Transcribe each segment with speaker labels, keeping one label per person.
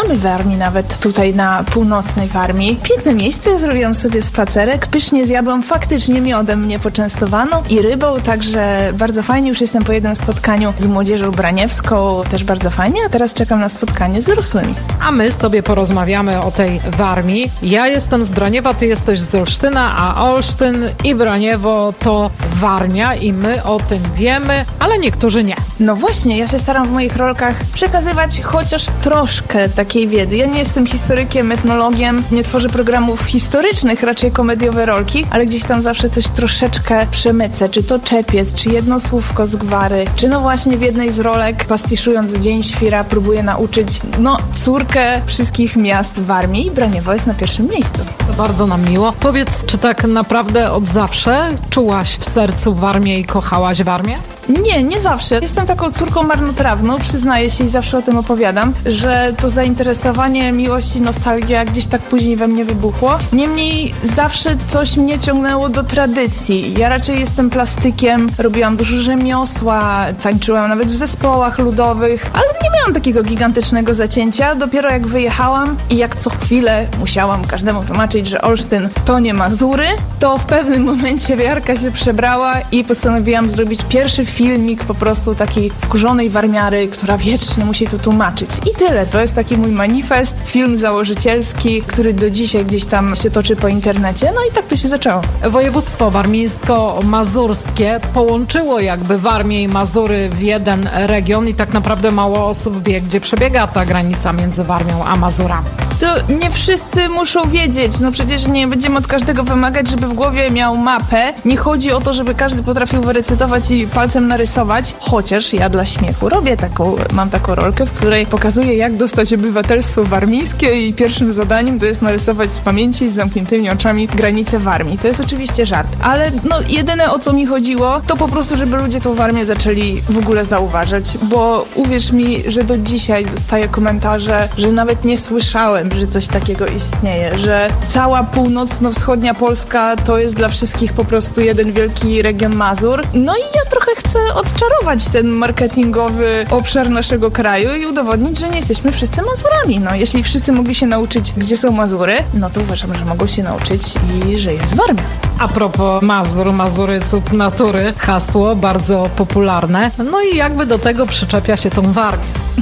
Speaker 1: mamy Warmii nawet tutaj na północnej Warmii. Piękne miejsce, zrobiłam sobie spacerek, pysznie zjadłam, faktycznie miodem mnie poczęstowano i rybą, także bardzo fajnie. Już jestem po jednym spotkaniu z młodzieżą braniewską, też bardzo fajnie, a teraz czekam na spotkanie z dorosłymi.
Speaker 2: A my sobie porozmawiamy o tej Warmii. Ja jestem z Braniewa, ty jesteś z Olsztyna, a Olsztyn i Braniewo to Warmia i my o tym wiemy, ale niektórzy nie.
Speaker 1: No właśnie, ja się staram w moich rolkach przekazywać chociaż troszkę takiej wiedzy. Ja nie jestem historykiem, etnologiem, nie tworzę programów historycznych, raczej komediowe rolki, ale gdzieś tam zawsze coś troszeczkę przemycę. Czy to czepiec, czy jedno słówko z gwary, czy no właśnie w jednej z rolek, pastiszując Dzień Świra, próbuję nauczyć, córkę wszystkich miast Warmii i Braniewo jest na pierwszym miejscu.
Speaker 2: To bardzo nam miło. Powiedz, czy tak naprawdę od zawsze czułaś w sercu Warmię i kochałaś Warmię?
Speaker 1: Nie zawsze. Jestem taką córką marnotrawną, przyznaję się i zawsze o tym opowiadam, że to zainteresowanie, miłość i nostalgia gdzieś tak później we mnie wybuchło. Niemniej zawsze coś mnie ciągnęło do tradycji. Ja raczej jestem plastykiem, robiłam dużo rzemiosła, tańczyłam nawet w zespołach ludowych, ale nie miałam takiego gigantycznego zacięcia. Dopiero jak wyjechałam i jak co chwilę musiałam każdemu tłumaczyć, że Olsztyn to nie Mazury, to w pewnym momencie wiarka się przebrała i postanowiłam zrobić pierwszy filmik po prostu takiej wkurzonej warmiary, która wiecznie musi tu tłumaczyć. I tyle. To jest taki mój manifest, film założycielski, który do dzisiaj gdzieś tam się toczy po internecie. No i tak to się zaczęło.
Speaker 2: Województwo warmińsko-mazurskie połączyło jakby Warmię i Mazury w jeden region i tak naprawdę mało osób wie, gdzie przebiega ta granica między Warmią a Mazurami.
Speaker 1: To nie wszyscy muszą wiedzieć. No przecież nie będziemy od każdego wymagać, żeby w głowie miał mapę. Nie chodzi o to, żeby każdy potrafił wyrecytować i palcem narysować, chociaż ja dla śmiechu mam taką rolkę, w której pokazuję, jak dostać obywatelstwo warmińskie i pierwszym zadaniem to jest narysować z pamięci z zamkniętymi oczami granicę Warmii. To jest oczywiście żart, ale jedyne o co mi chodziło, to po prostu, żeby ludzie tą Warmię zaczęli w ogóle zauważać, bo uwierz mi, że do dzisiaj dostaję komentarze, że nawet nie słyszałem, że coś takiego istnieje, że cała północno-wschodnia Polska to jest dla wszystkich po prostu jeden wielki region Mazur. No i ja trochę chcę odczarować ten marketingowy obszar naszego kraju i udowodnić, że nie jesteśmy wszyscy Mazurami. No, jeśli wszyscy mogli się nauczyć, gdzie są Mazury, no to uważam, że mogą się nauczyć i że jest Warmia.
Speaker 2: A propos Mazury, cud natury, hasło bardzo popularne. No i jakby do tego przyczepia się tą Warmię.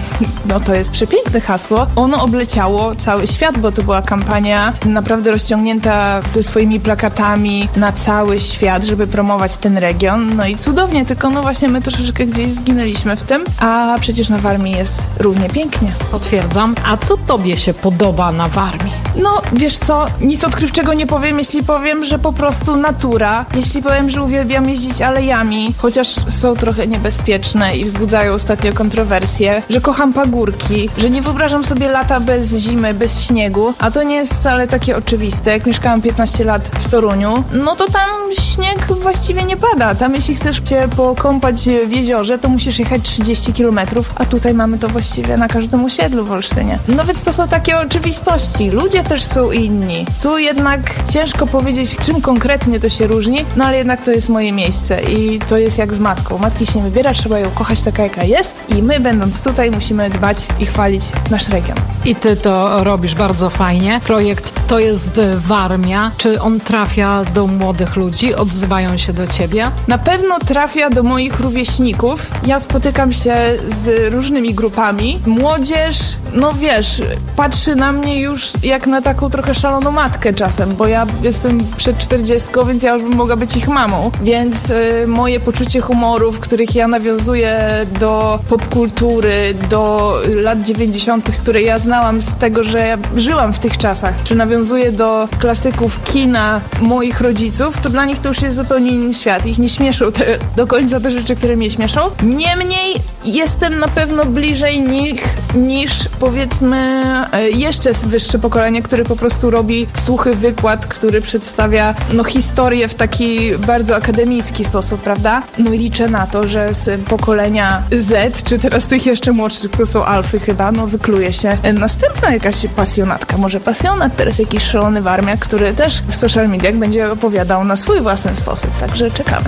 Speaker 1: No to jest przepiękne hasło. Ono obleciało cały świat, bo to była kampania naprawdę rozciągnięta ze swoimi plakatami na cały świat, żeby promować ten region. No i cudownie, tylko właśnie my troszeczkę gdzieś zginęliśmy w tym, a przecież na Warmii jest równie pięknie.
Speaker 2: Potwierdzam. A co tobie się podoba na Warmii?
Speaker 1: No, wiesz co, nic odkrywczego nie powiem, jeśli powiem, że po prostu natura. Jeśli powiem, że uwielbiam jeździć alejami, chociaż są trochę niebezpieczne i wzbudzają ostatnio kontrowersje, że kocham pagórki, że nie wyobrażam sobie lata bez zimy, bez śniegu, a to nie jest wcale takie oczywiste. Jak mieszkałam 15 lat w Toruniu, no to tam śnieg właściwie nie pada. Tam jeśli chcesz się pokąpać w jeziorze, to musisz jechać 30 km, a tutaj mamy to właściwie na każdym osiedlu w Olsztynie. No więc to są takie oczywistości. Ludzie też są inni. Tu jednak ciężko powiedzieć, czym konkretnie to się różni, no ale jednak to jest moje miejsce i to jest jak z matką. Matki się nie wybiera, trzeba ją kochać taka, jaka jest i my, będąc tutaj, musimy dbać i chwalić nasz region.
Speaker 2: I ty to robisz bardzo fajnie. Projekt To jest Warmia. Czy on trafia do młodych ludzi? Odzywają się do ciebie?
Speaker 1: Na pewno trafia do moich rówieśników. Ja spotykam się z różnymi grupami. Młodzież, no wiesz, patrzy na mnie już jak na taką trochę szaloną matkę czasem, bo ja jestem przed 40, więc ja już bym mogła być ich mamą. Więc moje poczucie humoru, w których ja nawiązuję do popkultury, do lat 90., które ja znałam z tego, że ja żyłam w tych czasach, czy nawiązuję do klasyków kina moich rodziców, to dla nich to już jest zupełnie inny świat. Ich nie śmieszą do końca te rzeczy, które mnie śmieszą. Niemniej jestem na pewno bliżej nich niż powiedzmy jeszcze wyższe pokolenie, które po prostu robi suchy wykład, który przedstawia historię w taki bardzo akademicki sposób, prawda? No i liczę na to, że z pokolenia Z, czy teraz tych jeszcze młodszych, to są alfy chyba, wykluje się następna jakaś pasjonatka, może pasjonat, teraz jakiś szalony warmiak, który też w social mediach będzie opowiadał na swój własny sposób, także czekamy.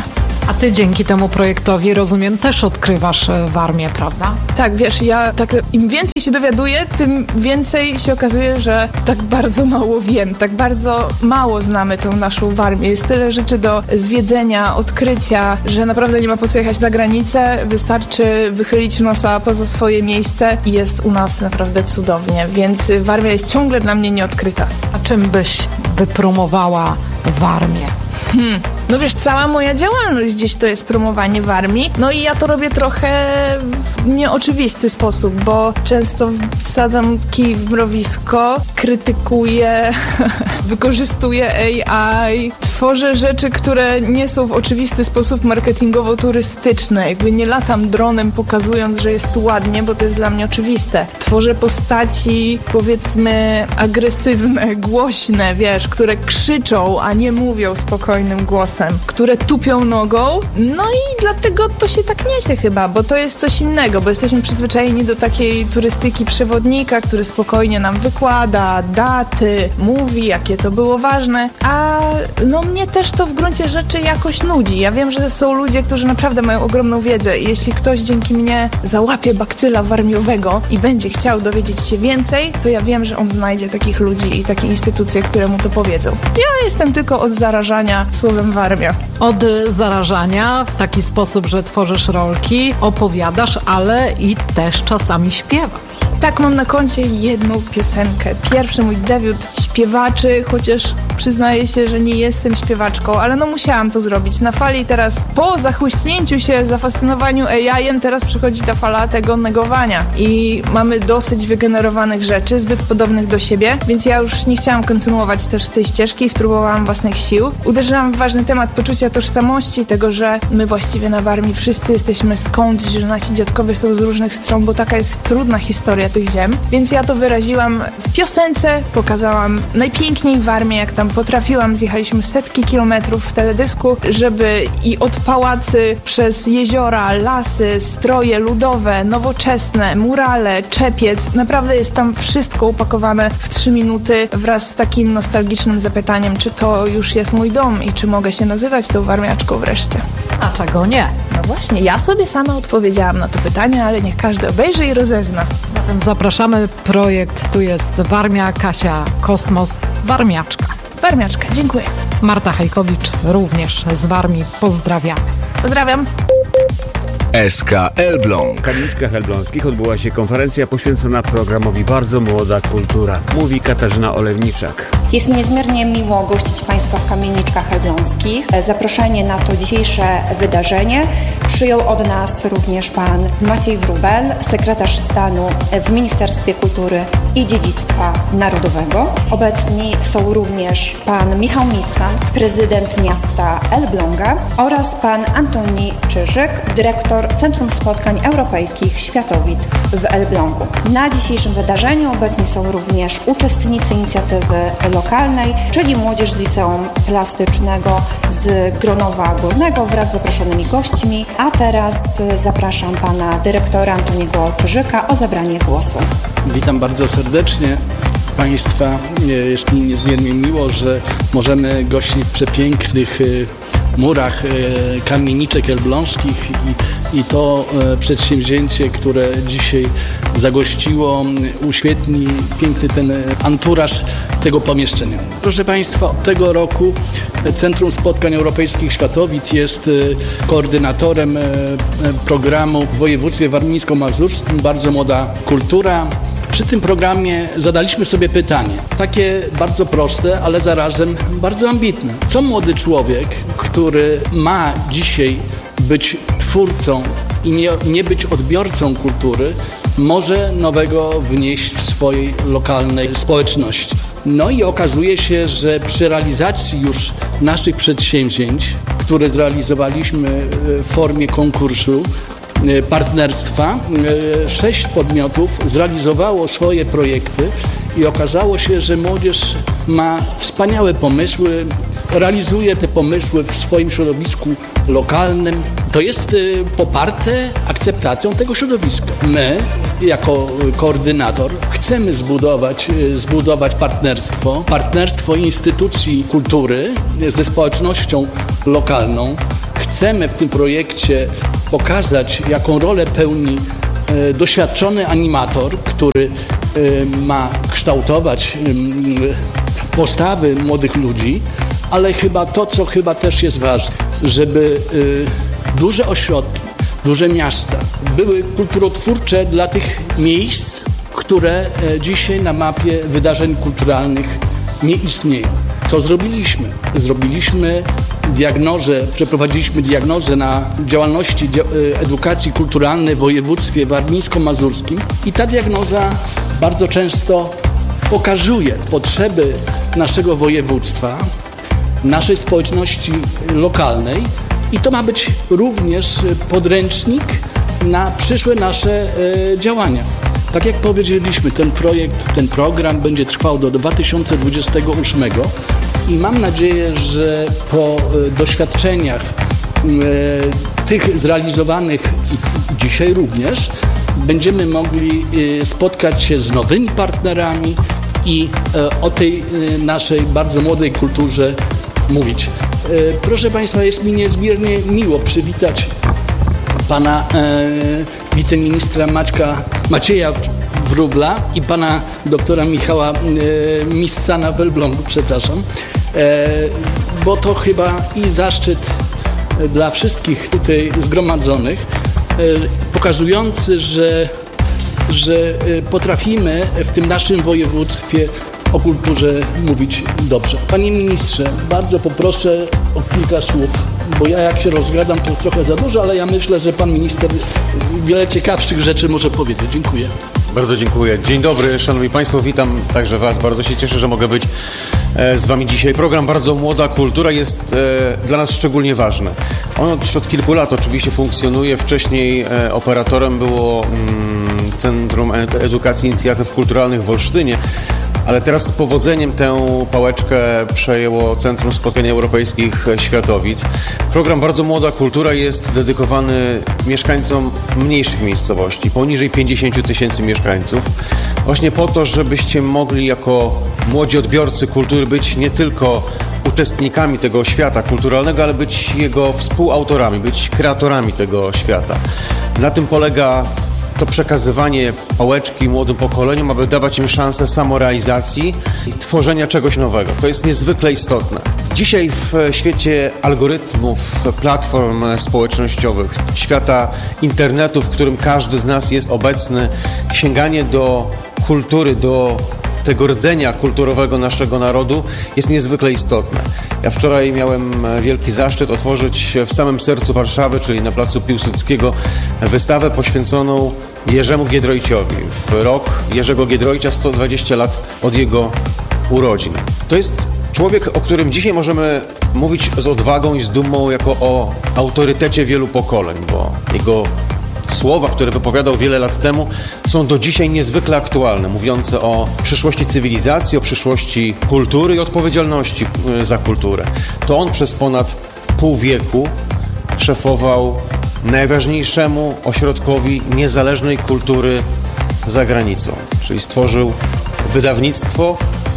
Speaker 2: A ty dzięki temu projektowi, rozumiem, też odkrywasz Warmię, prawda?
Speaker 1: Tak, wiesz, ja tak im więcej się dowiaduję, tym więcej się okazuje, że tak bardzo mało wiem, tak bardzo mało znamy tą naszą Warmię. Jest tyle rzeczy do zwiedzenia, odkrycia, że naprawdę nie ma po co jechać na granicę, wystarczy wychylić nosa poza swoje miejsce i jest u nas naprawdę cudownie, więc Warmia jest ciągle dla mnie nieodkryta.
Speaker 2: A czym byś wypromowała Warmię?
Speaker 1: No wiesz, cała moja działalność gdzieś to jest promowanie Warmii. No i ja to robię trochę w nieoczywisty sposób, bo często wsadzam kij w mrowisko, krytykuję, wykorzystuję AI, tworzę rzeczy, które nie są w oczywisty sposób marketingowo-turystyczne. Jakby nie latam dronem pokazując, że jest tu ładnie, bo to jest dla mnie oczywiste. Tworzę postaci, powiedzmy, agresywne, głośne, wiesz, które krzyczą, a nie mówią spokojnym głosem, które tupią nogą, no i dlatego to się tak niesie chyba, bo to jest coś innego, bo jesteśmy przyzwyczajeni do takiej turystyki przewodnika, który spokojnie nam wykłada daty, mówi, jakie to było ważne, a no mnie też to w gruncie rzeczy jakoś nudzi. Ja wiem, że są ludzie, którzy naprawdę mają ogromną wiedzę i jeśli ktoś dzięki mnie załapie bakcyla warmiowego i będzie chciał dowiedzieć się więcej, to ja wiem, że on znajdzie takich ludzi i takie instytucje, które mu to powiedzą. Ja jestem tylko od zarażania słowem Warmia.
Speaker 2: Od zarażania w taki sposób, że tworzysz rolki, opowiadasz, ale i też czasami śpiewasz.
Speaker 1: Tak, mam na koncie jedną piosenkę. Pierwszy mój debiut śpiewaczy, chociaż przyznaję się, że nie jestem śpiewaczką, ale no musiałam to zrobić. Na fali teraz, po zachłyśnięciu się, zafascynowaniu AI-em, teraz przychodzi ta fala tego negowania. I mamy dosyć wygenerowanych rzeczy, zbyt podobnych do siebie, więc ja już nie chciałam kontynuować też tej ścieżki i spróbowałam własnych sił. Uderzyłam w ważny temat poczucia tożsamości, tego, że my właściwie na Warmii wszyscy jesteśmy skądś, że nasi dziadkowie są z różnych stron, bo taka jest trudna historia tych ziem. Więc ja to wyraziłam w piosence, pokazałam najpiękniej Warmię, jak tam potrafiłam. Zjechaliśmy setki kilometrów w teledysku, żeby i od pałacy, przez jeziora, lasy, stroje ludowe, nowoczesne, murale, czepiec. Naprawdę jest tam wszystko upakowane w 3 minuty wraz z takim nostalgicznym zapytaniem, czy to już jest mój dom i czy mogę się nazywać tą warmiaczką wreszcie.
Speaker 2: A czego nie?
Speaker 1: No właśnie, ja sobie sama odpowiedziałam na to pytanie, ale niech każdy obejrzy i rozezna.
Speaker 2: Zatem zapraszamy. Projekt Tu jest Warmia, Kasia Kosmos, Warmiaczka.
Speaker 1: Warmiaczka, dziękuję.
Speaker 2: Marta Hajkowicz również z Warmii. Pozdrawiamy.
Speaker 1: Pozdrawiam.
Speaker 3: SK Elbląg.
Speaker 4: W Kamieniczkach Elbląskich odbyła się konferencja poświęcona programowi Bardzo Młoda Kultura. Mówi Katarzyna Olewniczak.
Speaker 5: Jest mi niezmiernie miło gościć Państwa w Kamieniczkach Elbląskich. Zaproszenie na to dzisiejsze wydarzenie przyjął od nas również pan Maciej Wróbel, sekretarz stanu w Ministerstwie Kultury i Dziedzictwa Narodowego. Obecni są również pan Michał Missa, prezydent miasta Elbląga oraz pan Antoni Czyżyk, dyrektor Centrum Spotkań Europejskich Światowit w Elblągu. Na dzisiejszym wydarzeniu obecni są również uczestnicy inicjatywy lokalnej, czyli młodzież z Liceum Plastycznego z Gronowa Górnego wraz z zaproszonymi gośćmi, a teraz zapraszam pana dyrektora Antoniego Czyżyka o zabranie głosu.
Speaker 6: Witam bardzo serdecznie Państwa. Jest mi niezmiernie miło, że możemy gościć w przepięknych murach Kamieniczek Elbląskich i to przedsięwzięcie, które dzisiaj zagościło, uświetni piękny ten anturaż tego pomieszczenia. Proszę Państwa, od tego roku Centrum Spotkań Europejskich Światowit jest koordynatorem programu w województwie warmińsko-mazurskim Bardzo Młoda Kultura. Przy tym programie zadaliśmy sobie pytanie, takie bardzo proste, ale zarazem bardzo ambitne. Co młody człowiek, który ma dzisiaj być twórcą i nie być odbiorcą kultury, może nowego wnieść w swojej lokalnej społeczności? No i okazuje się, że przy realizacji już naszych przedsięwzięć, które zrealizowaliśmy w formie konkursu, partnerstwa, 6 podmiotów zrealizowało swoje projekty i okazało się, że młodzież ma wspaniałe pomysły, realizuje te pomysły w swoim środowisku lokalnym. To jest poparte akceptacją tego środowiska. My, jako koordynator, chcemy zbudować partnerstwo instytucji kultury ze społecznością lokalną. chcemy w tym projekcie pokazać, jaką rolę pełni doświadczony animator, który ma kształtować postawy młodych ludzi, ale chyba to, co chyba też jest ważne, żeby duże ośrodki, duże miasta były kulturotwórcze dla tych miejsc, które dzisiaj na mapie wydarzeń kulturalnych nie istnieją. Co zrobiliśmy? Zrobiliśmy diagnozę, przeprowadziliśmy diagnozę na działalności edukacji kulturalnej w województwie warmińsko-mazurskim i ta diagnoza bardzo często pokazuje potrzeby naszego województwa, naszej społeczności lokalnej i to ma być również podręcznik na przyszłe nasze działania. Tak jak powiedzieliśmy, ten program będzie trwał do 2028 i mam nadzieję, że po doświadczeniach tych zrealizowanych dzisiaj również będziemy mogli spotkać się z nowymi partnerami i o tej naszej bardzo młodej kulturze mówić. Proszę Państwa, jest mi niezmiernie miło przywitać pana wiceministra Macieja Wróbla i pana doktora Michała Missana w Elblągu, przepraszam, bo to chyba i zaszczyt dla wszystkich tutaj zgromadzonych, pokazujący, że potrafimy w tym naszym województwie o kulturze mówić dobrze. Panie ministrze, bardzo poproszę o kilka słów, bo ja jak się rozgadam, to trochę za dużo, ale ja myślę, że pan minister wiele ciekawszych rzeczy może powiedzieć. Dziękuję.
Speaker 7: Bardzo dziękuję. Dzień dobry, szanowni państwo, witam także was. Bardzo się cieszę, że mogę być z wami dzisiaj. Program Bardzo Młoda Kultura jest dla nas szczególnie ważny. On od kilku lat oczywiście funkcjonuje. Wcześniej operatorem było Centrum Edukacji i Inicjatyw Kulturalnych w Olsztynie, ale teraz z powodzeniem tę pałeczkę przejęło Centrum Spotkań Europejskich Światowid. Program Bardzo Młoda Kultura jest dedykowany mieszkańcom mniejszych miejscowości, poniżej 50 tysięcy mieszkańców, właśnie po to, żebyście mogli jako młodzi odbiorcy kultury być nie tylko uczestnikami tego świata kulturalnego, ale być jego współautorami, być kreatorami tego świata. Na tym polega to przekazywanie pałeczki młodym pokoleniom, aby dawać im szansę samorealizacji i tworzenia czegoś nowego. To jest niezwykle istotne. Dzisiaj w świecie algorytmów, platform społecznościowych, świata internetu, w którym każdy z nas jest obecny, sięganie do kultury, do tego rdzenia kulturowego naszego narodu jest niezwykle istotne. Ja wczoraj miałem wielki zaszczyt otworzyć w samym sercu Warszawy, czyli na placu Piłsudskiego, wystawę poświęconą Jerzemu Giedroyciowi. W rok Jerzego Giedroycia 120 lat od jego urodzin. To jest człowiek, o którym dzisiaj możemy mówić z odwagą i z dumą jako o autorytecie wielu pokoleń, bo jego słowa, które wypowiadał wiele lat temu, są do dzisiaj niezwykle aktualne, mówiące o przyszłości cywilizacji, o przyszłości kultury i odpowiedzialności za kulturę. To on przez ponad pół wieku szefował najważniejszemu ośrodkowi niezależnej kultury za granicą, czyli stworzył wydawnictwo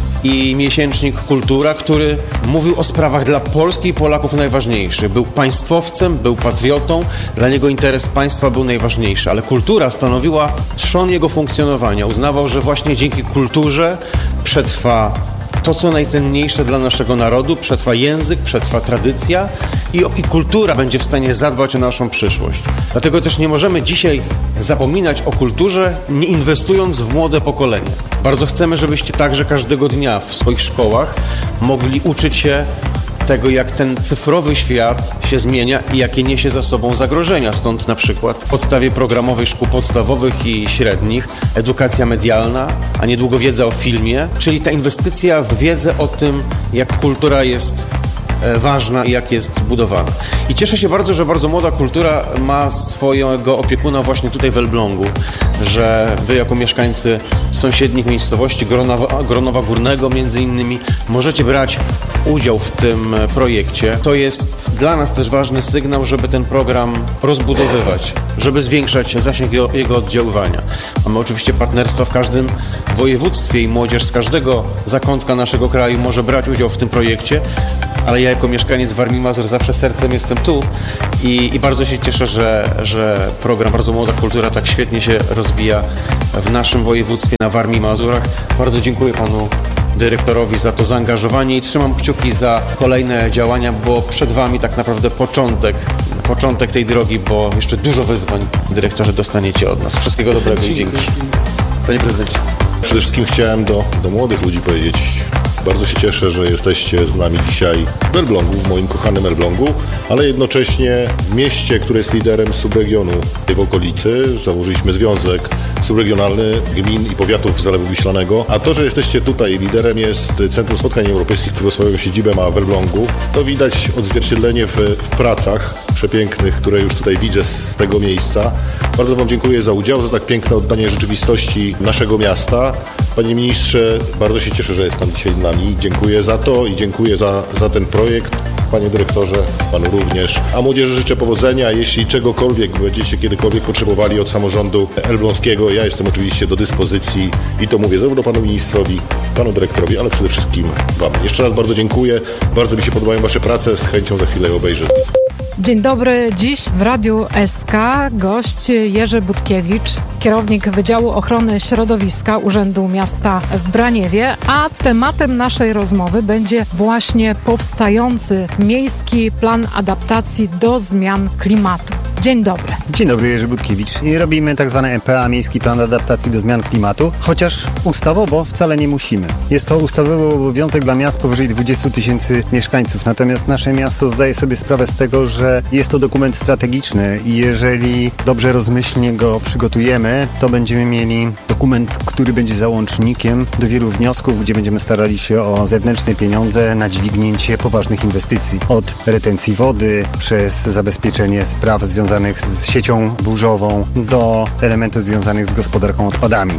Speaker 7: i miesięcznik Kultura, który mówił o sprawach dla Polski i Polaków najważniejszych. Był państwowcem, był patriotą, dla niego interes państwa był najważniejszy, ale kultura stanowiła trzon jego funkcjonowania. Uznawał, że właśnie dzięki kulturze przetrwa to, co najcenniejsze dla naszego narodu, przetrwa język, przetrwa tradycja i kultura będzie w stanie zadbać o naszą przyszłość. Dlatego też nie możemy dzisiaj zapominać o kulturze, nie inwestując w młode pokolenie. Bardzo chcemy, żebyście także każdego dnia w swoich szkołach mogli uczyć się tego, jak ten cyfrowy świat się zmienia i jakie niesie za sobą zagrożenia. Stąd na przykład w podstawie programowej szkół podstawowych i średnich edukacja medialna, a niedługo wiedza o filmie, czyli ta inwestycja w wiedzę o tym, jak kultura jest ważna i jak jest budowana. I cieszę się bardzo, że Bardzo Młoda Kultura ma swojego opiekuna właśnie tutaj w Elblągu, że wy jako mieszkańcy sąsiednich miejscowości, Gronowa Górnego między innymi, możecie brać udział w tym projekcie. To jest dla nas też ważny sygnał, żeby ten program rozbudowywać, żeby zwiększać zasięg jego oddziaływania. Mamy oczywiście partnerstwa w każdym województwie i młodzież z każdego zakątka naszego kraju może brać udział w tym projekcie. ale ja jako mieszkaniec Warmii i Mazur zawsze sercem jestem tu i bardzo się cieszę, że program Bardzo Młoda Kultura tak świetnie się rozwija w naszym województwie na Warmii i Mazurach. Bardzo dziękuję panu dyrektorowi za to zaangażowanie i trzymam kciuki za kolejne działania, bo przed wami tak naprawdę początek tej drogi, bo jeszcze dużo wyzwań, dyrektorze, dostaniecie od nas. Wszystkiego dobrego i dzięki. Panie prezydencie.
Speaker 8: Przede wszystkim chciałem do młodych ludzi powiedzieć, bardzo się cieszę, że jesteście z nami dzisiaj w Elblągu, w moim kochanym Elblągu, ale jednocześnie w mieście, które jest liderem subregionu w okolicy. Założyliśmy związek subregionalny gmin i powiatów Zalewu Wiślanego, a to, że jesteście tutaj liderem, jest Centrum Spotkań Europejskich, które swoją siedzibę ma w Elblągu. To widać odzwierciedlenie w pracach przepięknych, które już tutaj widzę z tego miejsca. Bardzo wam dziękuję za udział, za tak piękne oddanie rzeczywistości naszego miasta. Panie ministrze, bardzo się cieszę, że jest pan dzisiaj z nami. Dziękuję za to i dziękuję za ten projekt. Panie dyrektorze, panu również. A młodzieży życzę powodzenia. Jeśli czegokolwiek będziecie kiedykolwiek potrzebowali od samorządu elbląskiego, ja jestem oczywiście do dyspozycji i to mówię zarówno panu ministrowi, panu dyrektorowi, ale przede wszystkim wam. Jeszcze raz bardzo dziękuję. Bardzo mi się podobają wasze prace. Z chęcią za chwilę obejrzę.
Speaker 2: Dzień dobry. Dziś w Radiu SK gość Jerzy Budkiewicz, kierownik Wydziału Ochrony Środowiska Urzędu Miasta w Braniewie, a tematem naszej rozmowy będzie właśnie powstający Miejski Plan Adaptacji do Zmian Klimatu. Dzień dobry.
Speaker 9: Dzień dobry, Jerzy Budkiewicz. I robimy tak zwane MPA, Miejski Plan Adaptacji do Zmian Klimatu, chociaż ustawowo wcale nie musimy. Jest to ustawowy obowiązek dla miast powyżej 20 000 mieszkańców, natomiast nasze miasto zdaje sobie sprawę z tego, że jest to dokument strategiczny i jeżeli dobrze rozmyślnie go przygotujemy, to będziemy mieli dokument, który będzie załącznikiem do wielu wniosków, gdzie będziemy starali się o zewnętrzne pieniądze na dźwignięcie poważnych inwestycji. Od retencji wody, przez zabezpieczenie spraw związanych z siecią burzową, do elementów związanych z gospodarką odpadami.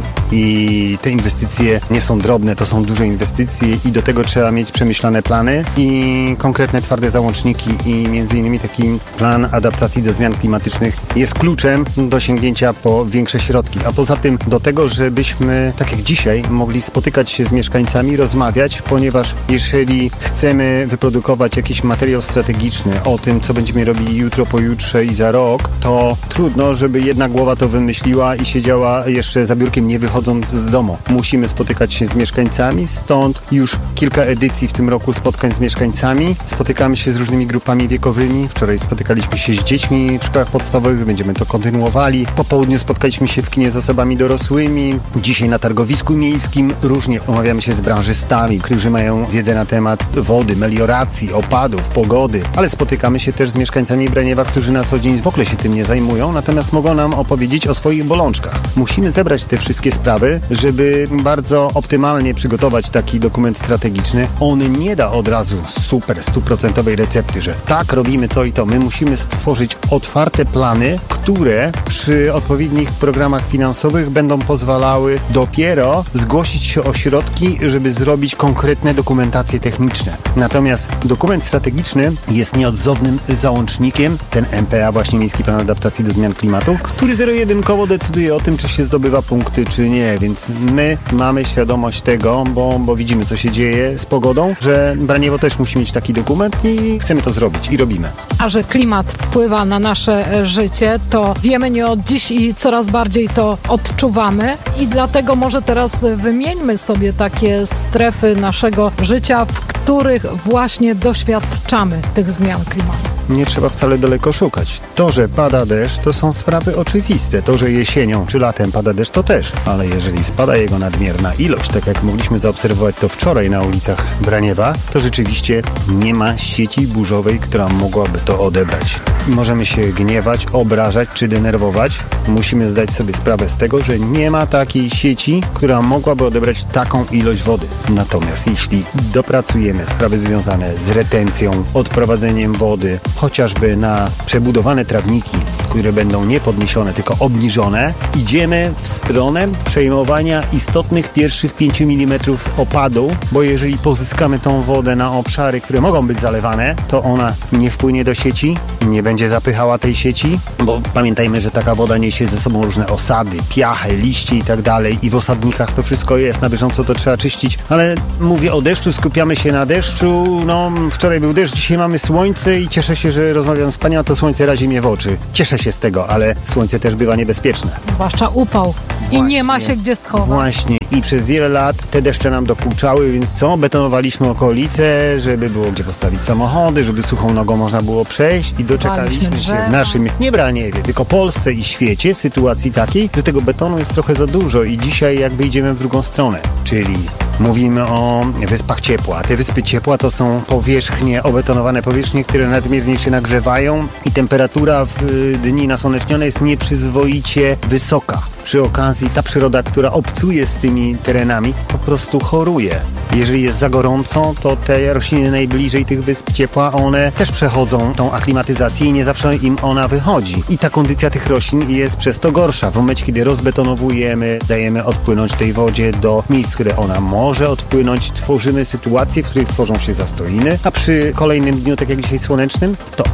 Speaker 9: I te inwestycje nie są drobne, to są duże inwestycje i do tego trzeba mieć przemyślane plany i konkretne twarde załączniki i między innymi taki plan adaptacji do zmian klimatycznych jest kluczem do sięgnięcia po większe środki. A poza tym do tego, żebyśmy, tak jak dzisiaj, mogli spotykać się z mieszkańcami, rozmawiać, ponieważ jeżeli chcemy wyprodukować jakiś materiał strategiczny o tym, co będziemy robili jutro, pojutrze i za rok, to trudno, żeby jedna głowa to wymyśliła i siedziała jeszcze za biurkiem, nie wychodząc z domu. Musimy spotykać się z mieszkańcami, stąd już kilka edycji w tym roku spotkań z mieszkańcami. Spotykamy się z różnymi grupami wiekowymi. Wczoraj spotykaliśmy się z dziećmi w szkołach podstawowych, będziemy to kontynuowali. Po południu spotkaliśmy się w kinie z osobami dorosłymi. Dzisiaj na targowisku miejskim różnie umawiamy się z branżystami, którzy mają wiedzę na temat wody, melioracji, opadów, pogody, ale spotykamy się też z mieszkańcami Braniewa, którzy na co dzień w ogóle się tym nie zajmują, natomiast mogą nam opowiedzieć o swoich bolączkach. Musimy zebrać te wszystkie sprawy, żeby bardzo optymalnie przygotować taki dokument strategiczny. On nie da od razu super 100% recepty, że tak, robimy to i to. My musimy stworzyć otwarte plany, które przy odpowiednich programach finansowych będą pozwalały dopiero zgłosić się o środki, żeby zrobić konkretne dokumentacje techniczne. Natomiast dokument strategiczny jest nieodzownym załącznikiem, ten MPA, właśnie Miejski Plan Adaptacji do Zmian Klimatu, który zero-jedynkowo decyduje o tym, czy się zdobywa punkty, czy nie. Więc my mamy świadomość tego, bo widzimy, co się dzieje z pogodą, że Braniewo też musi mieć taki dokument i chcemy to zrobić i robimy.
Speaker 2: A że klimat wpływa na nasze życie, to wiemy nie od dziś i coraz bardziej to odczuwamy i dlatego może teraz wymieńmy sobie takie strefy naszego życia, w których właśnie doświadczamy tych zmian klimatu.
Speaker 9: Nie trzeba wcale daleko szukać. To, że pada deszcz, to są sprawy oczywiste. To, że jesienią czy latem pada deszcz, to też. Ale jeżeli spada jego nadmierna ilość, tak jak mogliśmy zaobserwować to wczoraj na ulicach Braniewa, to rzeczywiście nie ma sieci burzowej, która mogłaby to odebrać. Możemy się gniewać, obrażać czy denerwować. Musimy zdać sobie sprawę z tego, że nie ma takiej sieci, która mogłaby odebrać taką ilość wody. Natomiast jeśli dopracujemy sprawy związane z retencją, odprowadzeniem wody, chociażby na przebudowane trawniki, które będą nie podniesione, tylko obniżone, idziemy w stronę przejmowania istotnych pierwszych 5 mm opadu, bo jeżeli pozyskamy tą wodę na obszary, które mogą być zalewane, to ona nie wpłynie do sieci, nie będzie zapychała tej sieci, bo pamiętajmy, że taka woda niesie ze sobą różne osady, piachy, liście i tak dalej i w osadnikach to wszystko jest, na bieżąco to trzeba czyścić, ale mówię o deszczu, skupiamy się na deszczu, no wczoraj był deszcz, dzisiaj mamy słońce i cieszę się, że rozmawiam z panią, a to słońce razi mnie w oczy. Cieszę się z tego, ale słońce też bywa niebezpieczne.
Speaker 2: Zwłaszcza upał. I nie ma się gdzie schować.
Speaker 9: Właśnie. I przez wiele lat te deszcze nam dokuczały, więc co? Betonowaliśmy okolice, żeby było gdzie postawić samochody, żeby suchą nogą można było przejść i doczekaliśmy się w naszym, nie Braniewie, tylko Polsce i świecie sytuacji takiej, że tego betonu jest trochę za dużo i dzisiaj jakby idziemy w drugą stronę, czyli mówimy o wyspach ciepła. Te wyspy ciepła to są powierzchnie, obetonowane powierzchnie, które nadmiernie się nagrzewają i temperatura w dni nasłonecznione jest nieprzyzwoicie wysoka. Przy okazji ta przyroda, która obcuje z tymi terenami, po prostu choruje. Jeżeli jest za gorąco, to te rośliny najbliżej tych wysp ciepła, one też przechodzą tą aklimatyzację i nie zawsze im ona wychodzi. I ta kondycja tych roślin jest przez to gorsza. W momencie, kiedy rozbetonowujemy, dajemy odpłynąć tej wodzie do miejsc, w które ona może odpłynąć, tworzymy sytuacje, w których tworzą się zastoiny, a przy kolejnym dniu, tak jak dzisiaj słonecznym, to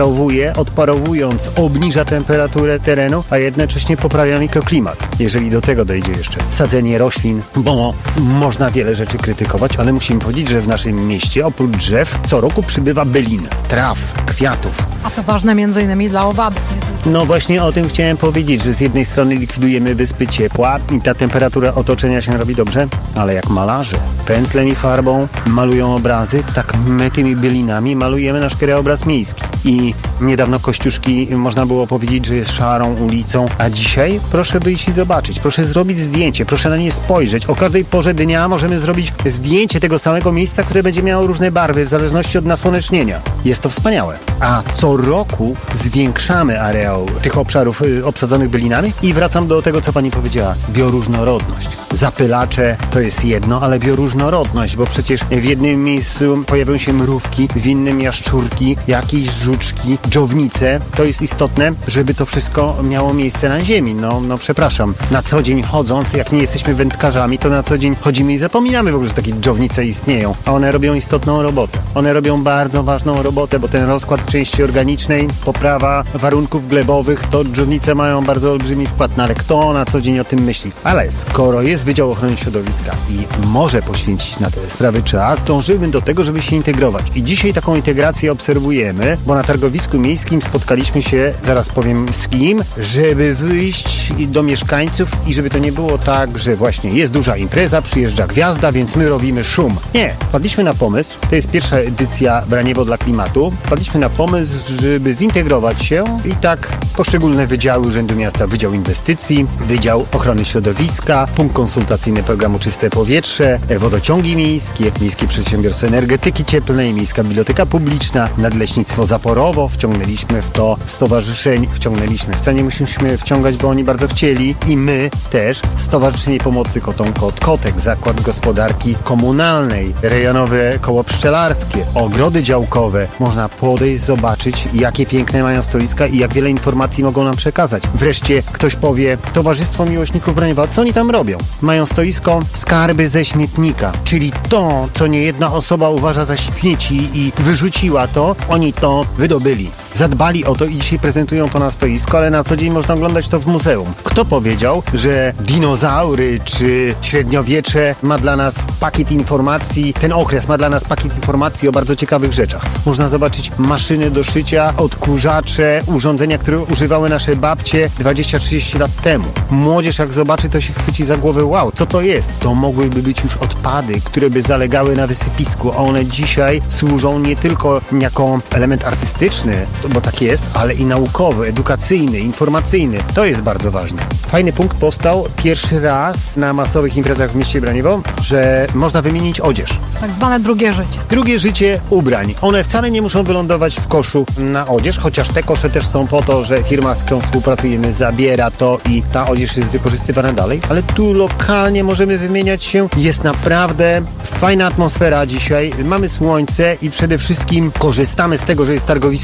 Speaker 9: odparowując obniża temperaturę terenu, a jednocześnie poprawia mikroklimat. Jeżeli do tego dojdzie jeszcze sadzenie roślin, bo można wiele rzeczy krytykować, ale musimy powiedzieć, że w naszym mieście oprócz drzew co roku przybywa bylin, traw, kwiatów.
Speaker 2: A to ważne m.in. dla owadów.
Speaker 9: No właśnie o tym chciałem powiedzieć, że z jednej strony likwidujemy wyspy ciepła i ta temperatura otoczenia się robi dobrze, ale jak malarze pędzlem i farbą malują obrazy, tak my tymi bylinami malujemy nasz krajobraz miejski. I niedawno Kościuszki można było powiedzieć, że jest szarą ulicą, a dzisiaj proszę wyjść i zobaczyć, proszę zrobić zdjęcie, proszę na nie spojrzeć. O każdej porze dnia możemy zrobić zdjęcie tego samego miejsca, które będzie miało różne barwy w zależności od nasłonecznienia. Jest to wspaniałe. A co roku zwiększamy areał tych obszarów obsadzonych bylinami i wracam do tego, co pani powiedziała. Bioróżnorodność. Zapylacze to jest jedno, ale bioróżnorodność, bo przecież w jednym miejscu pojawią się mrówki, w innym jaszczurki, jakieś żuczki, dżownice. To jest istotne, żeby to wszystko miało miejsce na ziemi. No przepraszam. Na co dzień chodząc, jak nie jesteśmy wędkarzami, to na co dzień chodzimy i zapominamy w ogóle, że takie dżownice istnieją, a one robią istotną robotę. One robią bardzo ważną robotę, bo ten rozkład części organicznej, poprawa warunków glebowych, to dżownice mają bardzo olbrzymi wkład, ale kto na co dzień o tym myśli? Ale skoro jest Wydział Ochrony Środowiska i może poświęcić na te sprawy czas, dążymy do tego, żeby się integrować. I dzisiaj taką integrację obserwujemy, bo na targowisku miejskim spotkaliśmy się, zaraz powiem z kim, żeby wyjść do mieszkańców i żeby to nie było tak, że właśnie jest duża impreza, przyjeżdża gwiazda, więc my robimy szum. Nie. Wpadliśmy na pomysł, to jest pierwsza edycja Braniewo dla Klimatu, wpadliśmy na pomysł, żeby zintegrować się i tak poszczególne wydziały Urzędu Miasta, Wydział Inwestycji, Wydział Ochrony Środowiska, Punkt Konsultacyjny Programu Czyste Powietrze, Wodociągi Miejskie, Miejskie Przedsiębiorstwo Energetyki Cieplnej, Miejska Biblioteka Publiczna, Nadleśnictwo Zaporowo, wciągnęliśmy w to stowarzyszeń, wcale nie musimy wciągać, bo oni bardzo chcieli i my też, Stowarzyszenie Pomocy Kotom Kotek, Zakład Gospodarki Komunalnej, rejonowe koło pszczelarskie, ogrody działkowe. Można podejść, zobaczyć, jakie piękne mają stoiska i jak wiele informacji mogą nam przekazać. Wreszcie ktoś powie, Towarzystwo Miłośników Braniewa, co oni tam robią? Mają stoisko skarby ze śmietnika, czyli to, co niejedna osoba uważa za śmieci i wyrzuciła to, oni to wydobyli. Zadbali o to i dzisiaj prezentują to na stoisku, ale na co dzień można oglądać to w muzeum. Kto powiedział, że dinozaury czy średniowiecze ma dla nas pakiet informacji, ten okres ma dla nas pakiet informacji o bardzo ciekawych rzeczach. Można zobaczyć maszyny do szycia, odkurzacze, urządzenia, które używały nasze babcie 20-30 lat temu. Młodzież jak zobaczy, to się chwyci za głowę, wow, co to jest? To mogłyby być już odpady, które by zalegały na wysypisku, a one dzisiaj służą nie tylko jako element artystyczny, bo tak jest, ale i naukowy, edukacyjny, informacyjny. To jest bardzo ważne. Fajny punkt powstał pierwszy raz na masowych imprezach w mieście Braniewo, że można wymienić odzież.
Speaker 2: Tak zwane drugie życie.
Speaker 9: Drugie życie ubrań. One wcale nie muszą wylądować w koszu na odzież, chociaż te kosze też są po to, że firma, z którą współpracujemy, zabiera to i ta odzież jest wykorzystywana dalej, ale tu lokalnie możemy wymieniać się. Jest naprawdę fajna atmosfera dzisiaj. Mamy słońce i przede wszystkim korzystamy z tego, że jest targowisko miejskie.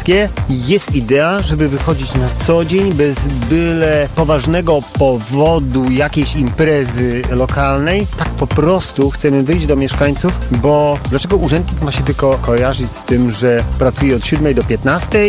Speaker 9: wszystkie. Jest idea, żeby wychodzić na co dzień bez byle poważnego powodu jakiejś imprezy lokalnej. Tak po prostu chcemy wyjść do mieszkańców, bo dlaczego urzędnik ma się tylko kojarzyć z tym, że pracuje od 7 do 15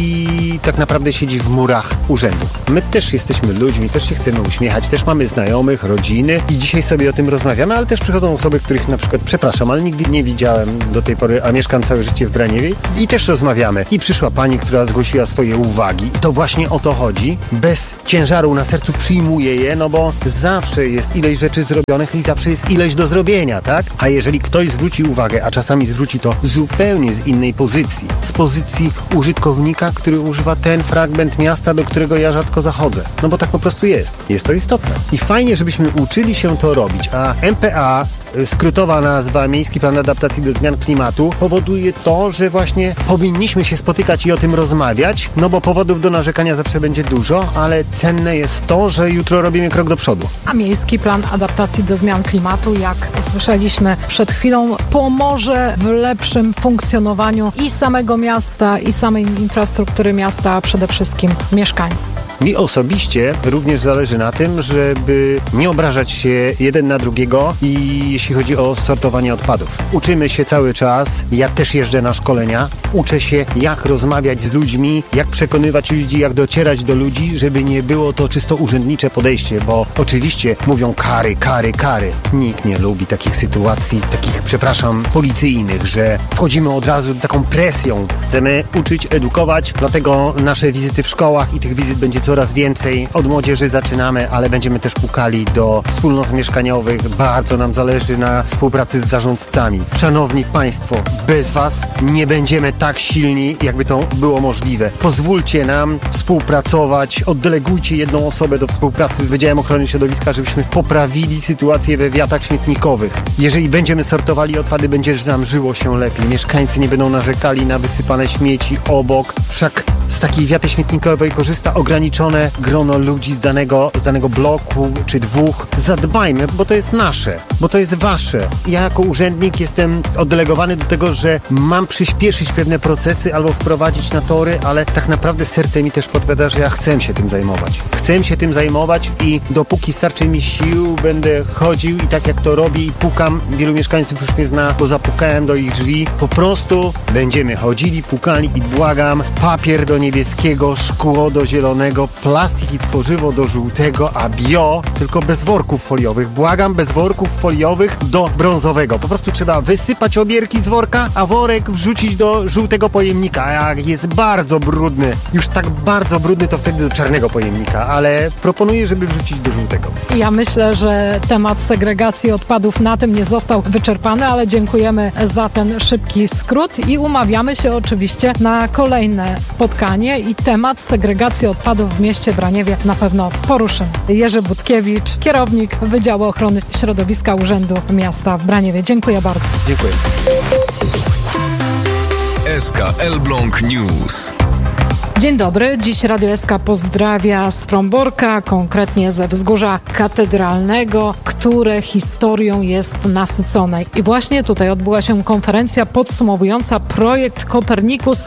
Speaker 9: i tak naprawdę siedzi w murach urzędu. My też jesteśmy ludźmi, też się chcemy uśmiechać, też mamy znajomych, rodziny i dzisiaj sobie o tym rozmawiamy, ale też przychodzą osoby, których na przykład przepraszam, ale nigdy nie widziałem do tej pory, a mieszkam całe życie w Braniewie i też rozmawiamy. I przyszła pani, która zgłosiła swoje uwagi i to właśnie o to chodzi. Bez ciężaru na sercu przyjmuję je, no bo zawsze jest ileś rzeczy zrobionych i zawsze jest ileś do zrobienia, tak? A jeżeli ktoś zwróci uwagę, a czasami zwróci to zupełnie z innej pozycji, z pozycji użytkownika, który używa ten fragment miasta, do którego ja rzadko zachodzę. No bo tak po prostu jest. Jest to istotne. I fajnie, żebyśmy uczyli się to robić, a MPA, skrótowa nazwa Miejski Plan Adaptacji do Zmian Klimatu, powoduje to, że właśnie powinniśmy się spotykać i o tym rozmawiać, no bo powodów do narzekania zawsze będzie dużo, ale cenne jest to, że jutro robimy krok do przodu.
Speaker 2: A Miejski Plan Adaptacji do Zmian Klimatu, jak usłyszeliśmy przed chwilą, pomoże w lepszym funkcjonowaniu i samego miasta, i samej infrastruktury miasta, a przede wszystkim mieszkańców.
Speaker 9: Mi osobiście również zależy na tym, żeby nie obrażać się jeden na drugiego i jeśli chodzi o sortowanie odpadów. Uczymy się cały czas, ja też jeżdżę na szkolenia, uczę się jak rozmawiać z ludźmi, jak przekonywać ludzi, jak docierać do ludzi, żeby nie było to czysto urzędnicze podejście, bo oczywiście mówią kary, kary, kary. Nikt nie lubi takich sytuacji, takich, policyjnych, że wchodzimy od razu taką presją. Chcemy uczyć, edukować, dlatego nasze wizyty w szkołach i tych wizyt będzie coraz więcej. Od młodzieży zaczynamy, ale będziemy też pukali do wspólnot mieszkaniowych. Bardzo nam zależy na współpracy z zarządcami. Szanowni Państwo, bez Was nie będziemy tak silni, jakby to było możliwe. Pozwólcie nam współpracować, oddelegujcie jedną osobę do współpracy z Wydziałem Ochrony Środowiska, żebyśmy poprawili sytuację we wiatach śmietnikowych. Jeżeli będziemy sortowali odpady, będzie nam żyło się lepiej. Mieszkańcy nie będą narzekali na wysypane śmieci obok. Wszak z takiej wiaty śmietnikowej korzysta ograniczone grono ludzi z danego bloku czy dwóch. Zadbajmy, bo to jest nasze, bo to jest wasze. Ja jako urzędnik jestem oddelegowany do tego, że mam przyspieszyć pewne procesy albo wprowadzić na tory, ale tak naprawdę serce mi też podpowiada, że ja chcę się tym zajmować. Chcę się tym zajmować i dopóki starczy mi sił, będę chodził i tak jak to robię i pukam. Wielu mieszkańców już mnie zna, bo zapukałem do ich drzwi. Po prostu będziemy chodzili, pukali i błagam, papier do niebieskiego, szkło do zielonego, plastik i tworzywo do żółtego, a bio tylko bez worków foliowych. Błagam, bez worków foliowych do brązowego. Po prostu trzeba wysypać obierki z worka, a worek wrzucić do żółtego pojemnika. A jak jest bardzo brudny, już tak bardzo brudny, to wtedy do czarnego pojemnika, ale proponuję, żeby wrzucić do żółtego.
Speaker 2: Ja myślę, że temat segregacji odpadów na tym nie został wyczerpany, ale dziękujemy za ten szybki skrót i umawiamy się oczywiście na kolejne spotkanie i temat segregacji odpadów w mieście Braniewie na pewno poruszymy. Jerzy Budkiewicz, kierownik Wydziału Ochrony Środowiska Urzędu Miasta w Braniewie. Dziękuję bardzo.
Speaker 9: Dziękuję.
Speaker 3: SK Elbląg News.
Speaker 2: Dzień dobry. Dziś Radio SK pozdrawia z Fromborka, konkretnie ze Wzgórza Katedralnego, które historią jest nasycone. I właśnie tutaj odbyła się konferencja podsumowująca projekt Kopernikus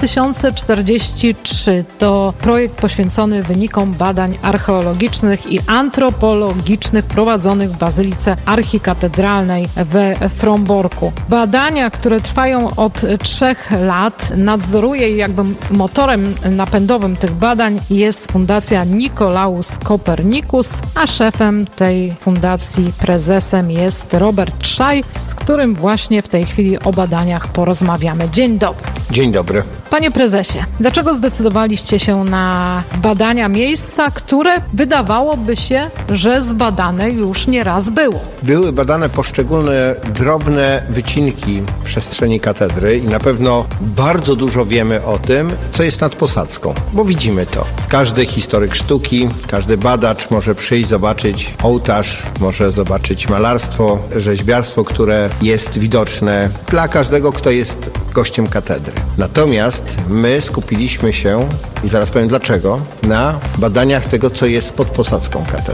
Speaker 2: 2043. To projekt poświęcony wynikom badań archeologicznych i antropologicznych prowadzonych w Bazylice Archikatedralnej we Fromborku. Badania, które trwają od 3 lat, nadzoruje i jakby motorem napędowym tych badań jest Fundacja Nicolaus Copernicus, a szefem tej fundacji, prezesem jest Robert Szaj, z którym właśnie w tej chwili o badaniach porozmawiamy. Dzień dobry.
Speaker 10: Dzień dobry.
Speaker 2: Panie prezesie, dlaczego zdecydowaliście się na badania miejsca, które wydawałoby się, że zbadane już nieraz było?
Speaker 10: Były badane poszczególne drobne wycinki przestrzeni katedry i na pewno bardzo dużo wiemy o tym, co jest nad posadzką, bo widzimy to. Każdy historyk sztuki, każdy badacz może przyjść, zobaczyć ołtarz, może zobaczyć malarstwo, rzeźbiarstwo, które jest widoczne dla każdego, kto jest gościem katedry. Natomiast my skupiliśmy się, i zaraz powiem dlaczego, na badaniach tego, co jest pod posadzką katedry.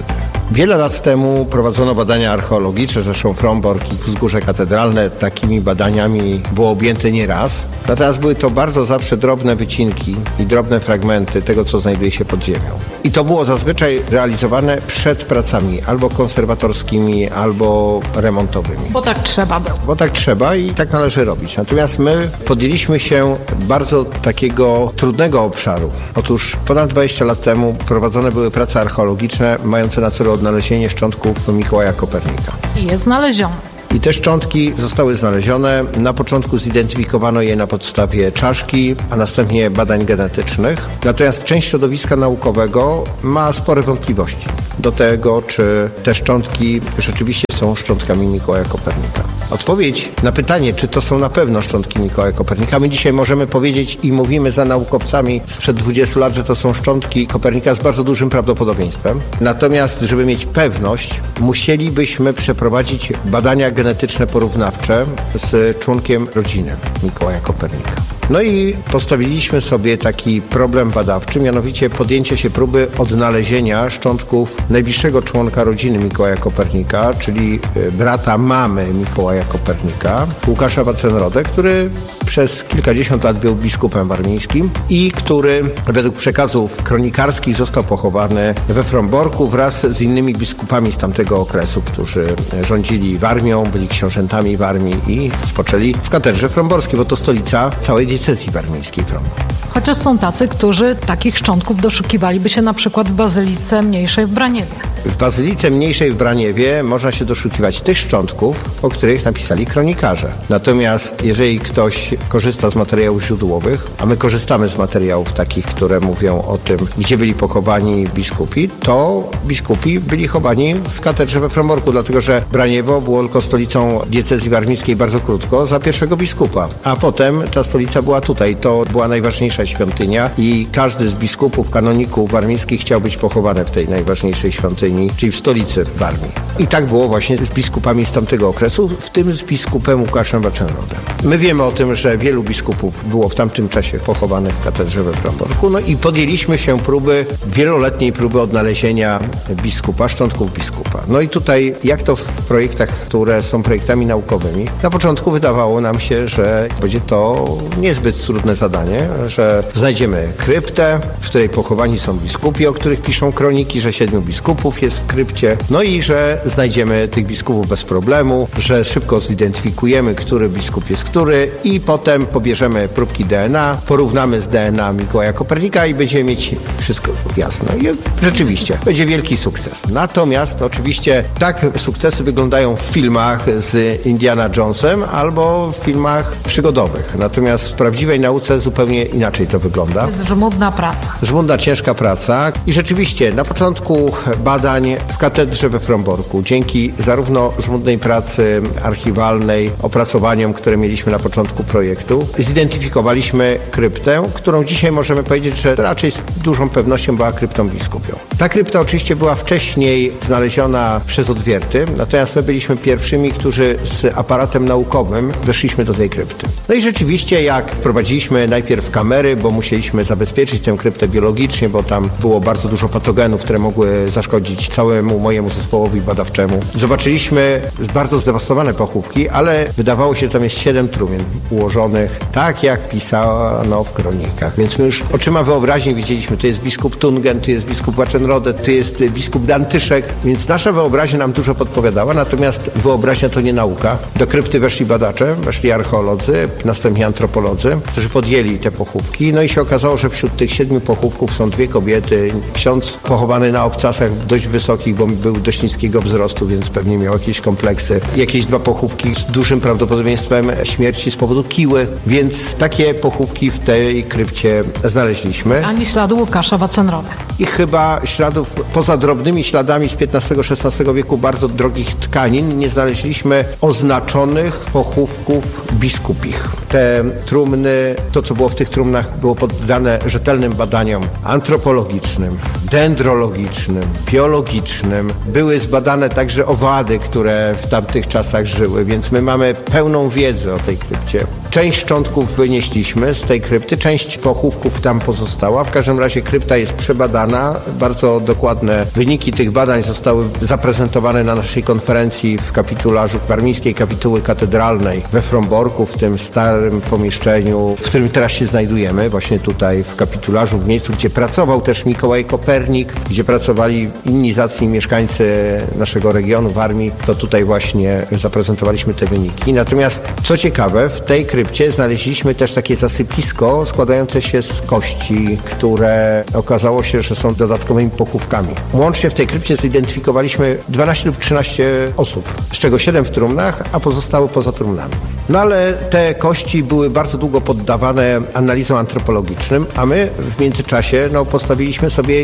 Speaker 10: Wiele lat temu prowadzono badania archeologiczne, zresztą Frombork i Wzgórze Katedralne takimi badaniami było objęte nieraz. Natomiast były to bardzo zawsze drobne wycinki i drobne fragmenty tego, co znajduje się pod ziemią. I to było zazwyczaj realizowane przed pracami albo konserwatorskimi, albo remontowymi.
Speaker 2: Bo tak trzeba było.
Speaker 10: Bo tak trzeba i tak należy robić. Natomiast my podjęliśmy się bardzo takiego trudnego obszaru. Otóż ponad 20 lat temu prowadzone były prace archeologiczne mające na celu odnalezienie szczątków Mikołaja Kopernika.
Speaker 2: I je znaleziono.
Speaker 10: I te szczątki zostały znalezione. Na początku zidentyfikowano je na podstawie czaszki, a następnie badań genetycznych. Natomiast część środowiska naukowego ma spore wątpliwości do tego, czy te szczątki rzeczywiście są szczątkami Mikołaja Kopernika. Odpowiedź na pytanie, czy to są na pewno szczątki Mikołaja Kopernika, my dzisiaj możemy powiedzieć i mówimy za naukowcami sprzed 20 lat, że to są szczątki Kopernika z bardzo dużym prawdopodobieństwem. Natomiast, żeby mieć pewność, musielibyśmy przeprowadzić badania genetyczne porównawcze z członkiem rodziny Mikołaja Kopernika. No i postawiliśmy sobie taki problem badawczy, mianowicie podjęcie się próby odnalezienia szczątków najbliższego członka rodziny Mikołaja Kopernika, czyli brata mamy Mikołaja Kopernika, Łukasza Waczenrodę, który przez kilkadziesiąt lat był biskupem warmińskim i który według przekazów kronikarskich został pochowany we Fromborku wraz z innymi biskupami z tamtego okresu, którzy rządzili Warmią, byli książętami Warmii i spoczęli w katedrze fromborskiej, bo to stolica całej diecezji warmińskiej Frombork.
Speaker 2: Chociaż są tacy, którzy takich szczątków doszukiwaliby się na przykład w Bazylice Mniejszej w Braniewie.
Speaker 10: W Bazylice Mniejszej w Braniewie można się doszukiwać tych szczątków, o których napisali kronikarze. Natomiast jeżeli ktoś korzysta z materiałów źródłowych, a my korzystamy z materiałów takich, które mówią o tym, gdzie byli pochowani biskupi, to biskupi byli chowani w katedrze we Fromborku, dlatego że Braniewo było tylko stolicą diecezji warmińskiej bardzo krótko za pierwszego biskupa, a potem ta stolica była tutaj. To była najważniejsza świątynia i każdy z biskupów, kanoników warmińskich chciał być pochowany w tej najważniejszej świątyni, czyli w stolicy Warmii. I tak było właśnie z biskupami z tamtego okresu, w tym z biskupem Łukaszem Waczenrodem. My wiemy o tym, że wielu biskupów było w tamtym czasie pochowanych w katedrze we Fromborku, no i podjęliśmy się wieloletniej próby odnalezienia biskupa, szczątków biskupa. No i tutaj, jak to w projektach, które są projektami naukowymi, na początku wydawało nam się, że będzie to niezbyt trudne zadanie, że znajdziemy kryptę, w której pochowani są biskupi, o których piszą kroniki, że 7 biskupów jest w krypcie, no i że znajdziemy tych biskupów bez problemu, że szybko zidentyfikujemy, który biskup jest który i potem pobierzemy próbki DNA, porównamy z DNA Mikołaja Kopernika i będziemy mieć wszystko jasne. I rzeczywiście będzie wielki sukces. Natomiast oczywiście tak sukcesy wyglądają w filmach z Indiana Jonesem albo w filmach przygodowych. Natomiast w prawdziwej nauce zupełnie inaczej to wygląda.
Speaker 2: To jest żmudna praca.
Speaker 10: Żmudna, ciężka praca i rzeczywiście na początku badań w katedrze we Fromborku, dzięki zarówno żmudnej pracy archiwalnej, opracowaniom, które mieliśmy na początku projektu, zidentyfikowaliśmy kryptę, którą dzisiaj możemy powiedzieć, że raczej z dużą pewnością była kryptą biskupią. Ta krypta oczywiście była wcześniej znaleziona przez odwierty, natomiast my byliśmy pierwszymi, którzy z aparatem naukowym weszliśmy do tej krypty. No i rzeczywiście, jak wprowadziliśmy najpierw kamery, bo musieliśmy zabezpieczyć tę kryptę biologicznie, bo tam było bardzo dużo patogenów, które mogły zaszkodzić całemu mojemu zespołowi badawczemu. Zobaczyliśmy bardzo zdewastowane pochówki, ale wydawało się, że tam jest 7 trumien ułożonych tak, jak pisano w kronikach. Więc my już oczyma wyobraźni widzieliśmy, tu jest biskup Tungen, tu jest biskup Waczenrode, tu jest biskup Dantyszek, więc nasza wyobraźnia nam dużo podpowiadała, natomiast wyobraźnia to nie nauka. Do krypty weszli badacze, weszli archeolodzy, następnie antropolodzy, którzy podjęli te pochówki. No i się okazało, że wśród tych 7 pochówków są 2 kobiety. Ksiądz pochowany na obcasach dość wysokich, bo był dość niskiego wzrostu, więc pewnie miał jakieś kompleksy. Jakieś 2 pochówki z dużym prawdopodobieństwem śmierci z powodu kiły, więc takie pochówki w tej krypcie znaleźliśmy.
Speaker 2: Ani śladu Łukasza Waczenrode.
Speaker 10: I chyba śladów, poza drobnymi śladami z XV-XVI wieku bardzo drogich tkanin, nie znaleźliśmy oznaczonych pochówków biskupich. Te trumny, to co było w tych trumnach, było poddane rzetelnym badaniom antropologicznym, dendrologicznym, biologicznym. Były zbadane także owady, które w tamtych czasach żyły, więc my mamy pełną wiedzę o tej krypcie. Część szczątków wynieśliśmy z tej krypty, część pochówków tam pozostała. W każdym razie krypta jest przebadana, bardzo dokładne wyniki tych badań zostały zaprezentowane na naszej konferencji w kapitularzu Warmińskiej Kapituły Katedralnej we Fromborku, w tym starym pomieszczeniu, w którym teraz się znajdujemy, właśnie tutaj w kapitularzu, w miejscu, gdzie pracował też Mikołaj Kopernik, gdzie pracowali inni zacni mieszkańcy naszego regionu Warmii, to tutaj właśnie zaprezentowaliśmy te wyniki. Natomiast co ciekawe, w tej krypcie znaleźliśmy też takie zasypisko składające się z kości, które okazało się, że są dodatkowymi pochówkami. Łącznie w tej krypcie zidentyfikowaliśmy 12 lub 13 osób, z czego 7 w trumnach, a pozostałe poza trumnami. No ale te kości były bardzo długo poddawane analizom antropologicznym, a my w międzyczasie postawiliśmy sobie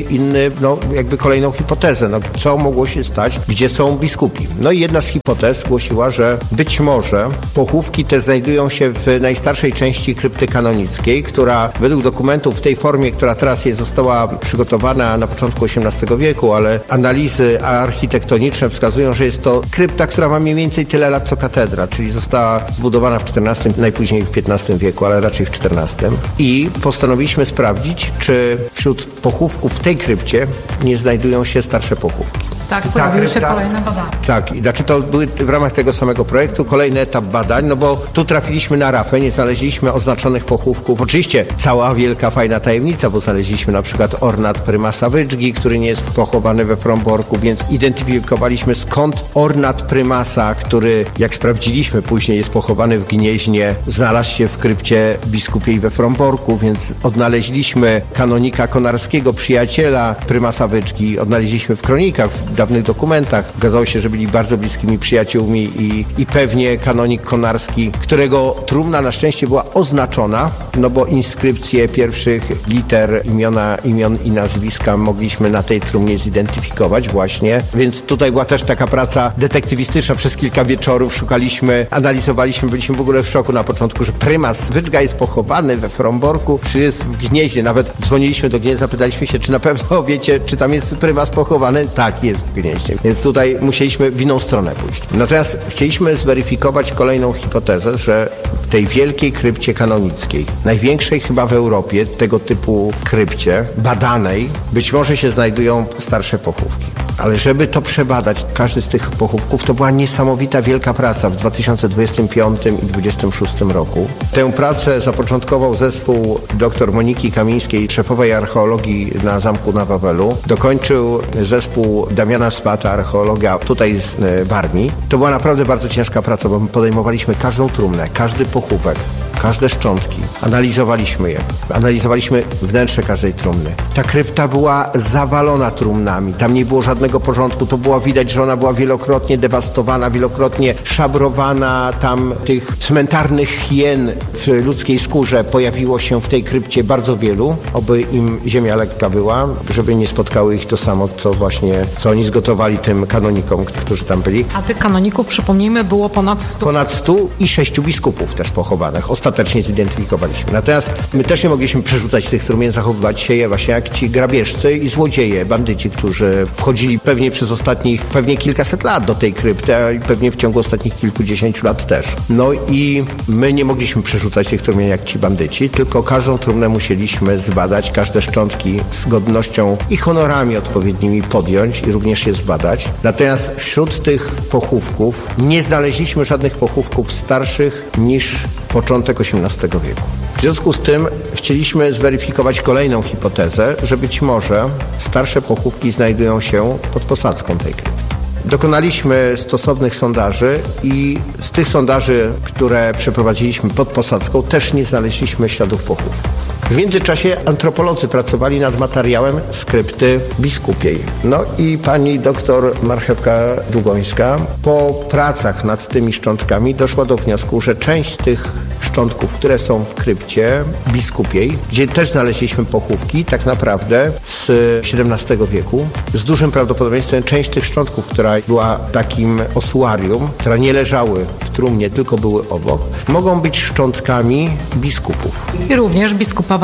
Speaker 10: jakby kolejną hipotezę. Co mogło się stać, gdzie są biskupi? No i jedna z hipotez głosiła, że być może pochówki te znajdują się w najstarszej części krypty kanonickiej, która według dokumentów w tej formie, która teraz została przygotowana na początku XVIII wieku, ale analizy architektoniczne wskazują, że jest to krypta, która ma mniej więcej tyle lat co katedra, czyli została zbudowana w XIV, najpóźniej w XV wieku, ale raczej w XIV. I postanowiliśmy sprawdzić, czy wśród pochówków w tej krypcie nie znajdują się starsze pochówki.
Speaker 2: Tak, pojawiły się kolejne badania.
Speaker 10: Tak, i znaczy to były w ramach tego samego projektu kolejny etap badań, no bo tu trafiliśmy na rafę, nie znaleźliśmy oznaczonych pochówków. Oczywiście cała wielka, fajna tajemnica, bo znaleźliśmy na przykład ornat prymasa Wydżgi, który nie jest pochowany we Fromborku, więc identyfikowaliśmy skąd ornat prymasa, który, jak sprawdziliśmy później, jest pochowany w Gnieźnie, znalazł się w krypcie biskupiej we Fromborku, więc odnaleźliśmy kanonika konarskiego, przyjaciela prymasa Wydżgi, odnaleźliśmy w kronikach, w dawnych dokumentach. Okazało się, że byli bardzo bliskimi przyjaciółmi i pewnie kanonik konarski, którego trumna na szczęście była oznaczona, no bo inskrypcje pierwszych liter imion i nazwiska mogliśmy na tej trumnie zidentyfikować właśnie. Więc tutaj była też taka praca detektywistyczna. Przez kilka wieczorów szukaliśmy, analizowaliśmy, byliśmy w ogóle w szoku na początku, że prymas Wydżga jest pochowany we Fromborku, czy jest w Gnieźnie. Nawet dzwoniliśmy do Gniezna, zapytaliśmy się, czy na pewno wiecie, czy tam jest prymas pochowany. Tak, jest w Gnieźnie. Więc tutaj musieliśmy w inną stronę pójść. Natomiast chcieliśmy zweryfikować kolejną hipotezę, że w tej wielkiej krypcie kanonickiej, największej chyba w Europie, tego typu krypcie, badanej, być może się znajdują starsze pochówki. Ale żeby to przebadać, każdy z tych pochówków, to była niesamowita wielka praca w 2025 i 2026 roku. Tę pracę zapoczątkował zespół dr Moniki Kamińskiej, szefowej archeologii na zamku na Wawelu. Dokończył zespół Damiana Spata, archeologa tutaj z Warmii. To była naprawdę bardzo ciężka praca, bo my podejmowaliśmy każdą trumnę, każdy pochówek, każde szczątki. Analizowaliśmy je. Analizowaliśmy wnętrze każdej trumny. Ta krypta była zawalona trumnami. Tam nie było żadnego porządku. To było widać, że ona była wielokrotnie dewastowana, wielokrotnie szabrowana. Tam tych cmentarnych hien w ludzkiej skórze pojawiło się w tej krypcie bardzo wielu. Oby im ziemia lekka była, żeby nie spotkało ich to samo, co oni zgotowali tym kanonikom, którzy tam byli.
Speaker 2: A tych kanoników, przypomnijmy, było ponad 100.
Speaker 10: Ponad 100 i 6 biskupów też pochowanych. Ostatecznie zidentyfikowaliśmy. Natomiast my też nie mogliśmy przerzucać tych trumien, zachowywać się je właśnie jak ci grabieżcy i złodzieje, bandyci, którzy wchodzili pewnie przez ostatnich kilkaset lat do tej krypty, a pewnie w ciągu ostatnich kilkudziesięciu lat też. No i my nie mogliśmy przerzucać tych trumien jak ci bandyci, tylko każdą trumnę musieliśmy zbadać, każde szczątki z godnością i honorami odpowiednimi podjąć i również je zbadać. Natomiast wśród tych pochówków nie znaleźliśmy żadnych pochówków starszych niż początek XVIII wieku. W związku z tym chcieliśmy zweryfikować kolejną hipotezę, że być może starsze pochówki znajdują się pod posadzką tej krypty. Dokonaliśmy stosownych sondaży i z tych sondaży, które przeprowadziliśmy pod posadzką, też nie znaleźliśmy śladów pochówków. W międzyczasie antropolodzy pracowali nad materiałem z krypty biskupiej. No i pani doktor Marchewka Długońska po pracach nad tymi szczątkami doszła do wniosku, że część z tych szczątków, które są w krypcie biskupiej, gdzie też znaleźliśmy pochówki, tak naprawdę z XVII wieku, z dużym prawdopodobieństwem część tych szczątków, która która była takim osuarium, które nie leżały w trumnie, tylko były obok, mogą być szczątkami biskupów.
Speaker 2: I również biskupa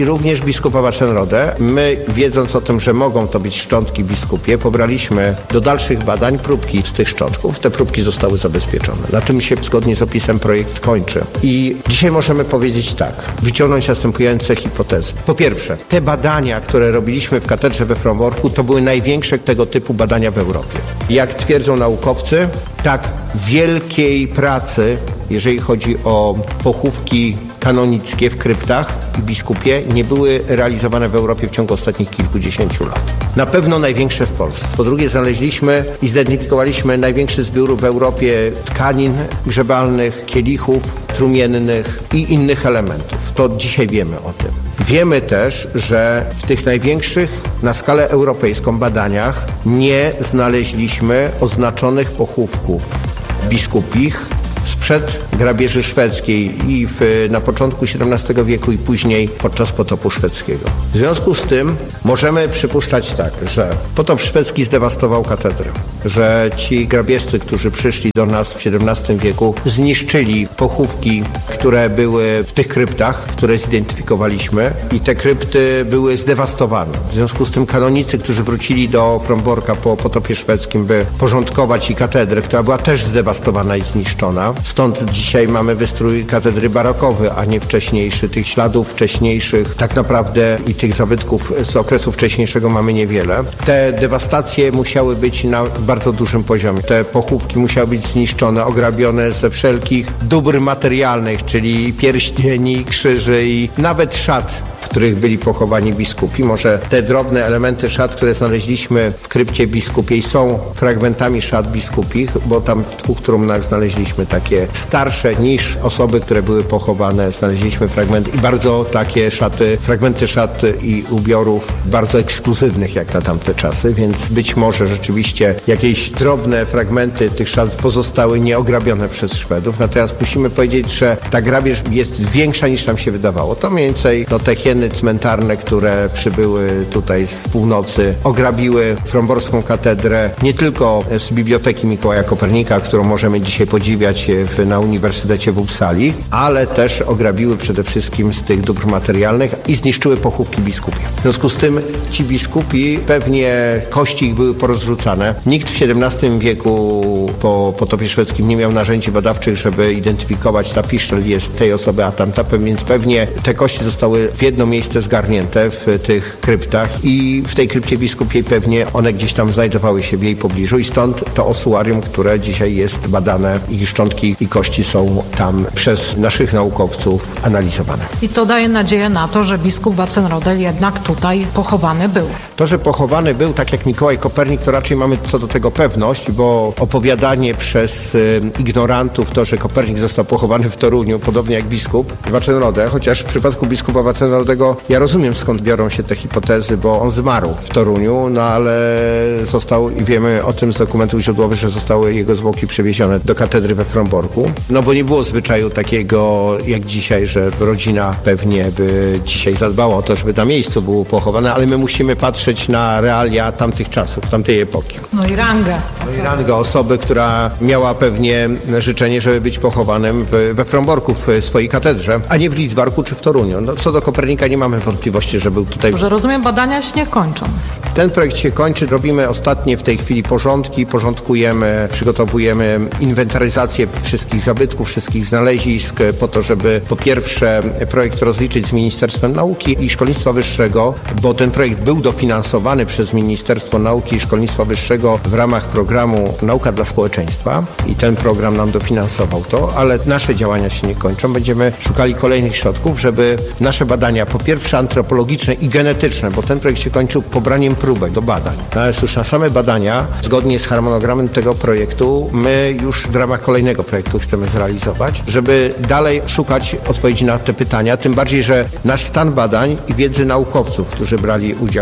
Speaker 2: Waccenrodę.
Speaker 10: My, wiedząc o tym, że mogą to być szczątki biskupie, pobraliśmy do dalszych badań próbki z tych szczątków. Te próbki zostały zabezpieczone. Na tym się zgodnie z opisem projekt kończy. I dzisiaj możemy powiedzieć tak, wyciągnąć następujące hipotezy. Po pierwsze, te badania, które robiliśmy w katedrze we Fromborku, to były największe tego typu badania w Europie. Jak twierdzą naukowcy, tak wielkiej pracy, jeżeli chodzi o pochówki kanonickie w kryptach i biskupie, nie były realizowane w Europie w ciągu ostatnich kilkudziesięciu lat. Na pewno największe w Polsce. Po drugie, znaleźliśmy i zidentyfikowaliśmy największy zbiór w Europie tkanin grzebalnych, kielichów trumiennych i innych elementów. To dzisiaj wiemy o tym. Wiemy też, że w tych największych na skalę europejską badaniach nie znaleźliśmy oznaczonych pochówków biskupich sprzed grabieży szwedzkiej i na początku XVII wieku i później podczas potopu szwedzkiego. W związku z tym możemy przypuszczać tak, że potop szwedzki zdewastował katedrę, że ci grabieżcy, którzy przyszli do nas w XVII wieku, zniszczyli pochówki, które były w tych kryptach, które zidentyfikowaliśmy i te krypty były zdewastowane. W związku z tym kanonicy, którzy wrócili do Fromborka po potopie szwedzkim, by porządkować i katedrę, która była też zdewastowana i zniszczona. Stąd dzisiaj mamy wystrój katedry barokowy, a nie wcześniejszy. Tych śladów wcześniejszych tak naprawdę i tych zabytków z okresu wcześniejszego mamy niewiele. Te dewastacje musiały być na bardzo dużym poziomie. Te pochówki musiały być zniszczone, ograbione ze wszelkich dóbr materialnych, czyli pierścieni, krzyży i nawet szat, w których byli pochowani biskupi. Może te drobne elementy szat, które znaleźliśmy w krypcie biskupiej, są fragmentami szat biskupich, bo tam w 2 trumnach znaleźliśmy takie starsze niż osoby, które były pochowane. Znaleźliśmy fragmenty i bardzo takie szaty, fragmenty szat i ubiorów bardzo ekskluzywnych jak na tamte czasy, więc być może rzeczywiście jakieś drobne fragmenty tych szat pozostały nieograbione przez Szwedów. Natomiast musimy powiedzieć, że ta grabież jest większa niż nam się wydawało. To mniej więcej te hieny cmentarne, które przybyły tutaj z północy, ograbiły fromborską katedrę nie tylko z Biblioteki Mikołaja Kopernika, którą możemy dzisiaj podziwiać na Uniwersytecie w Uppsali, ale też ograbiły przede wszystkim z tych dóbr materialnych i zniszczyły pochówki biskupie. W związku z tym ci biskupi, pewnie kości ich były porozrzucane. Nikt w XVII wieku po potopie szwedzkim nie miał narzędzi badawczych, żeby identyfikować ta piszczel jest tej osoby, a tamta, więc pewnie te kości zostały w jedno miejsce zgarnięte w tych kryptach i w tej krypcie biskupiej pewnie one gdzieś tam znajdowały się w jej pobliżu i stąd to osuarium, które dzisiaj jest badane i szczątki i kości są tam przez naszych naukowców analizowane.
Speaker 2: I to daje nadzieję na to, że biskup Waccenrodel jednak tutaj pochowany był.
Speaker 10: To, że pochowany był, tak jak Mikołaj Kopernik, to raczej mamy co do tego pewność, bo opowiadanie przez ignorantów to, że Kopernik został pochowany w Toruniu, podobnie jak biskup Waccenrode, chociaż w przypadku biskupa Waccenrodego ja rozumiem, skąd biorą się te hipotezy, bo on zmarł w Toruniu, no ale został, i wiemy o tym z dokumentów źródłowych, że zostały jego zwłoki przewiezione do katedry we Fromborku, no bo nie było zwyczaju takiego jak dzisiaj, że rodzina pewnie by dzisiaj zadbała o to, żeby na miejscu było pochowane, ale my musimy patrzeć na realia tamtych czasów, tamtej epoki.
Speaker 2: No i rangę.
Speaker 10: Rangę osoby, która miała pewnie życzenie, żeby być pochowanym we Fromborku, w swojej katedrze, a nie w Lidzbarku czy w Toruniu. No, co do Kopernika nie mamy wątpliwości, że był tutaj.
Speaker 2: Że rozumiem, badania się nie kończą.
Speaker 10: Ten projekt się kończy, robimy ostatnie w tej chwili porządki, porządkujemy, przygotowujemy inwentaryzację wszystkich zabytków, wszystkich znalezisk po to, żeby po pierwsze projekt rozliczyć z Ministerstwem Nauki i Szkolnictwa Wyższego, bo ten projekt był dofinansowany przez Ministerstwo Nauki i Szkolnictwa Wyższego w ramach programu Nauka dla Społeczeństwa i ten program nam dofinansował to, ale nasze działania się nie kończą. Będziemy szukali kolejnych środków, żeby nasze badania, po pierwsze antropologiczne i genetyczne, bo ten projekt się kończył pobraniem próbek do badań. No ale już na same badania, zgodnie z harmonogramem tego projektu, my już w ramach kolejnego projektu chcemy zrealizować, żeby dalej szukać odpowiedzi na te pytania, tym bardziej, że nasz stan badań i wiedzy naukowców, którzy brali udział w tym,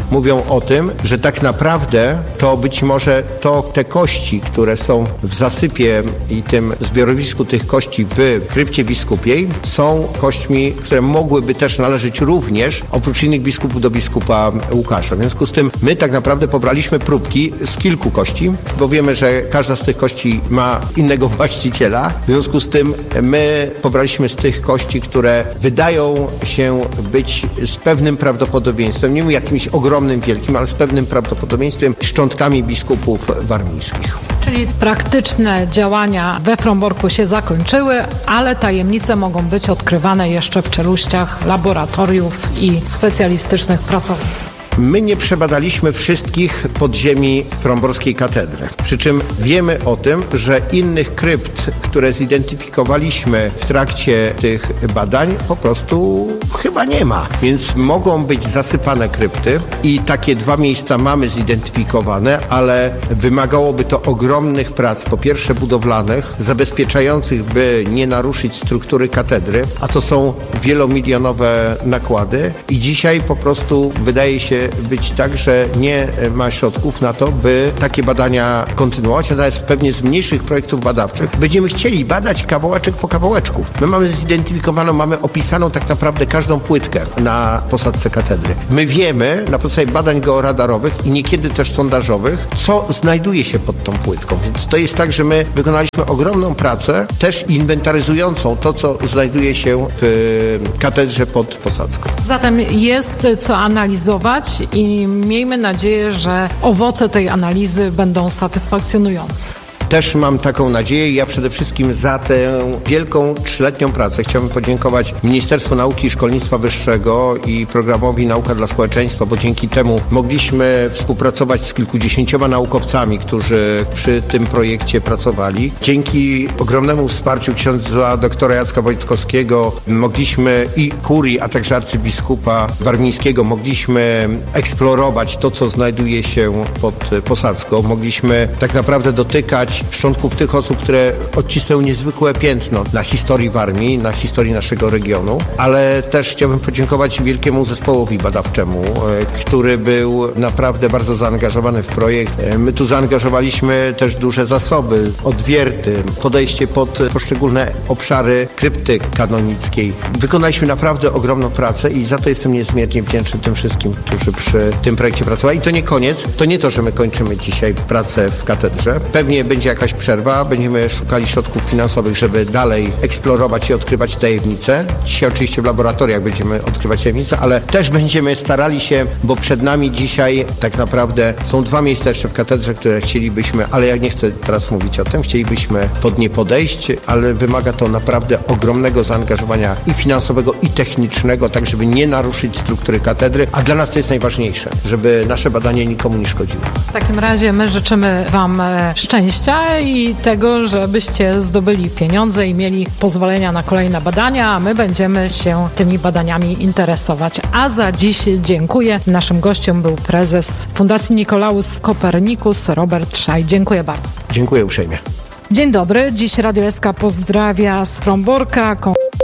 Speaker 10: mówią o tym, że tak naprawdę to być może te kości, które są w zasypie i tym zbiorowisku tych kości w krypcie biskupiej, są kośćmi, które mogłyby też należeć również, oprócz innych biskupów, do biskupa Łukasza. W związku z tym my tak naprawdę pobraliśmy próbki z kilku kości, bo wiemy, że każda z tych kości ma innego właściciela. W związku z tym my pobraliśmy z tych kości, które wydają się być z pewnym prawdopodobieństwem, nie mówię jakimś ogromnym, wielkim, ale z pewnym prawdopodobieństwem szczątkami biskupów warmińskich.
Speaker 2: Czyli praktyczne działania we Fromborku się zakończyły, ale tajemnice mogą być odkrywane jeszcze w czeluściach laboratoriów i specjalistycznych pracowni.
Speaker 10: My nie przebadaliśmy wszystkich podziemi fromborskiej katedry. Przy czym wiemy o tym, że innych krypt, które zidentyfikowaliśmy w trakcie tych badań, po prostu chyba nie ma. Więc mogą być zasypane krypty i takie 2 miejsca mamy zidentyfikowane, ale wymagałoby to ogromnych prac, po pierwsze budowlanych, zabezpieczających, by nie naruszyć struktury katedry, a to są wielomilionowe nakłady i dzisiaj po prostu wydaje się być tak, że nie ma środków na to, by takie badania kontynuować, natomiast pewnie z mniejszych projektów badawczych będziemy chcieli badać kawałeczek po kawałeczku. My mamy zidentyfikowaną, mamy opisaną tak naprawdę każdą płytkę na posadzce katedry. My wiemy na podstawie badań georadarowych i niekiedy też sondażowych, co znajduje się pod tą płytką. Więc to jest tak, że my wykonaliśmy ogromną pracę, też inwentaryzującą to, co znajduje się w katedrze pod posadzką.
Speaker 2: Zatem jest co analizować i miejmy nadzieję, że owoce tej analizy będą satysfakcjonujące.
Speaker 10: Też mam taką nadzieję. Ja przede wszystkim za tę wielką 3-letnią pracę chciałbym podziękować Ministerstwu Nauki i Szkolnictwa Wyższego i Programowi Nauka dla Społeczeństwa, bo dzięki temu mogliśmy współpracować z kilkudziesięcioma naukowcami, którzy przy tym projekcie pracowali. Dzięki ogromnemu wsparciu księdza doktora Jacka Wojtkowskiego mogliśmy i kurii, a także arcybiskupa warmińskiego mogliśmy eksplorować to, co znajduje się pod posadzką. Mogliśmy tak naprawdę dotykać szczątków tych osób, które odcisnęły niezwykłe piętno na historii Warmii, na historii naszego regionu, ale też chciałbym podziękować wielkiemu zespołowi badawczemu, który był naprawdę bardzo zaangażowany w projekt. My tu zaangażowaliśmy też duże zasoby, odwierty, podejście pod poszczególne obszary krypty kanonickiej. Wykonaliśmy naprawdę ogromną pracę i za to jestem niezmiernie wdzięczny tym wszystkim, którzy przy tym projekcie pracowali. I to nie koniec, to nie to, że my kończymy dzisiaj pracę w katedrze. Pewnie będzie jakaś przerwa, będziemy szukali środków finansowych, żeby dalej eksplorować i odkrywać tajemnice. Dzisiaj oczywiście w laboratoriach będziemy odkrywać tajemnice, ale też będziemy starali się, bo przed nami dzisiaj tak naprawdę są 2 miejsca jeszcze w katedrze, które chcielibyśmy, ale ja nie chcę teraz mówić o tym, chcielibyśmy pod nie podejść, ale wymaga to naprawdę ogromnego zaangażowania i finansowego, i technicznego, tak żeby nie naruszyć struktury katedry, a dla nas to jest najważniejsze, żeby nasze badanie nikomu nie szkodziło.
Speaker 2: W takim razie my życzymy Wam szczęścia i tego, żebyście zdobyli pieniądze i mieli pozwolenia na kolejne badania, a my będziemy się tymi badaniami interesować. A za dziś dziękuję. Naszym gościem był prezes Fundacji Nicolaus Copernicus Robert Szaj. Dziękuję bardzo.
Speaker 10: Dziękuję uprzejmie.
Speaker 2: Dzień dobry. Dziś Radio SK pozdrawia z Fromborka.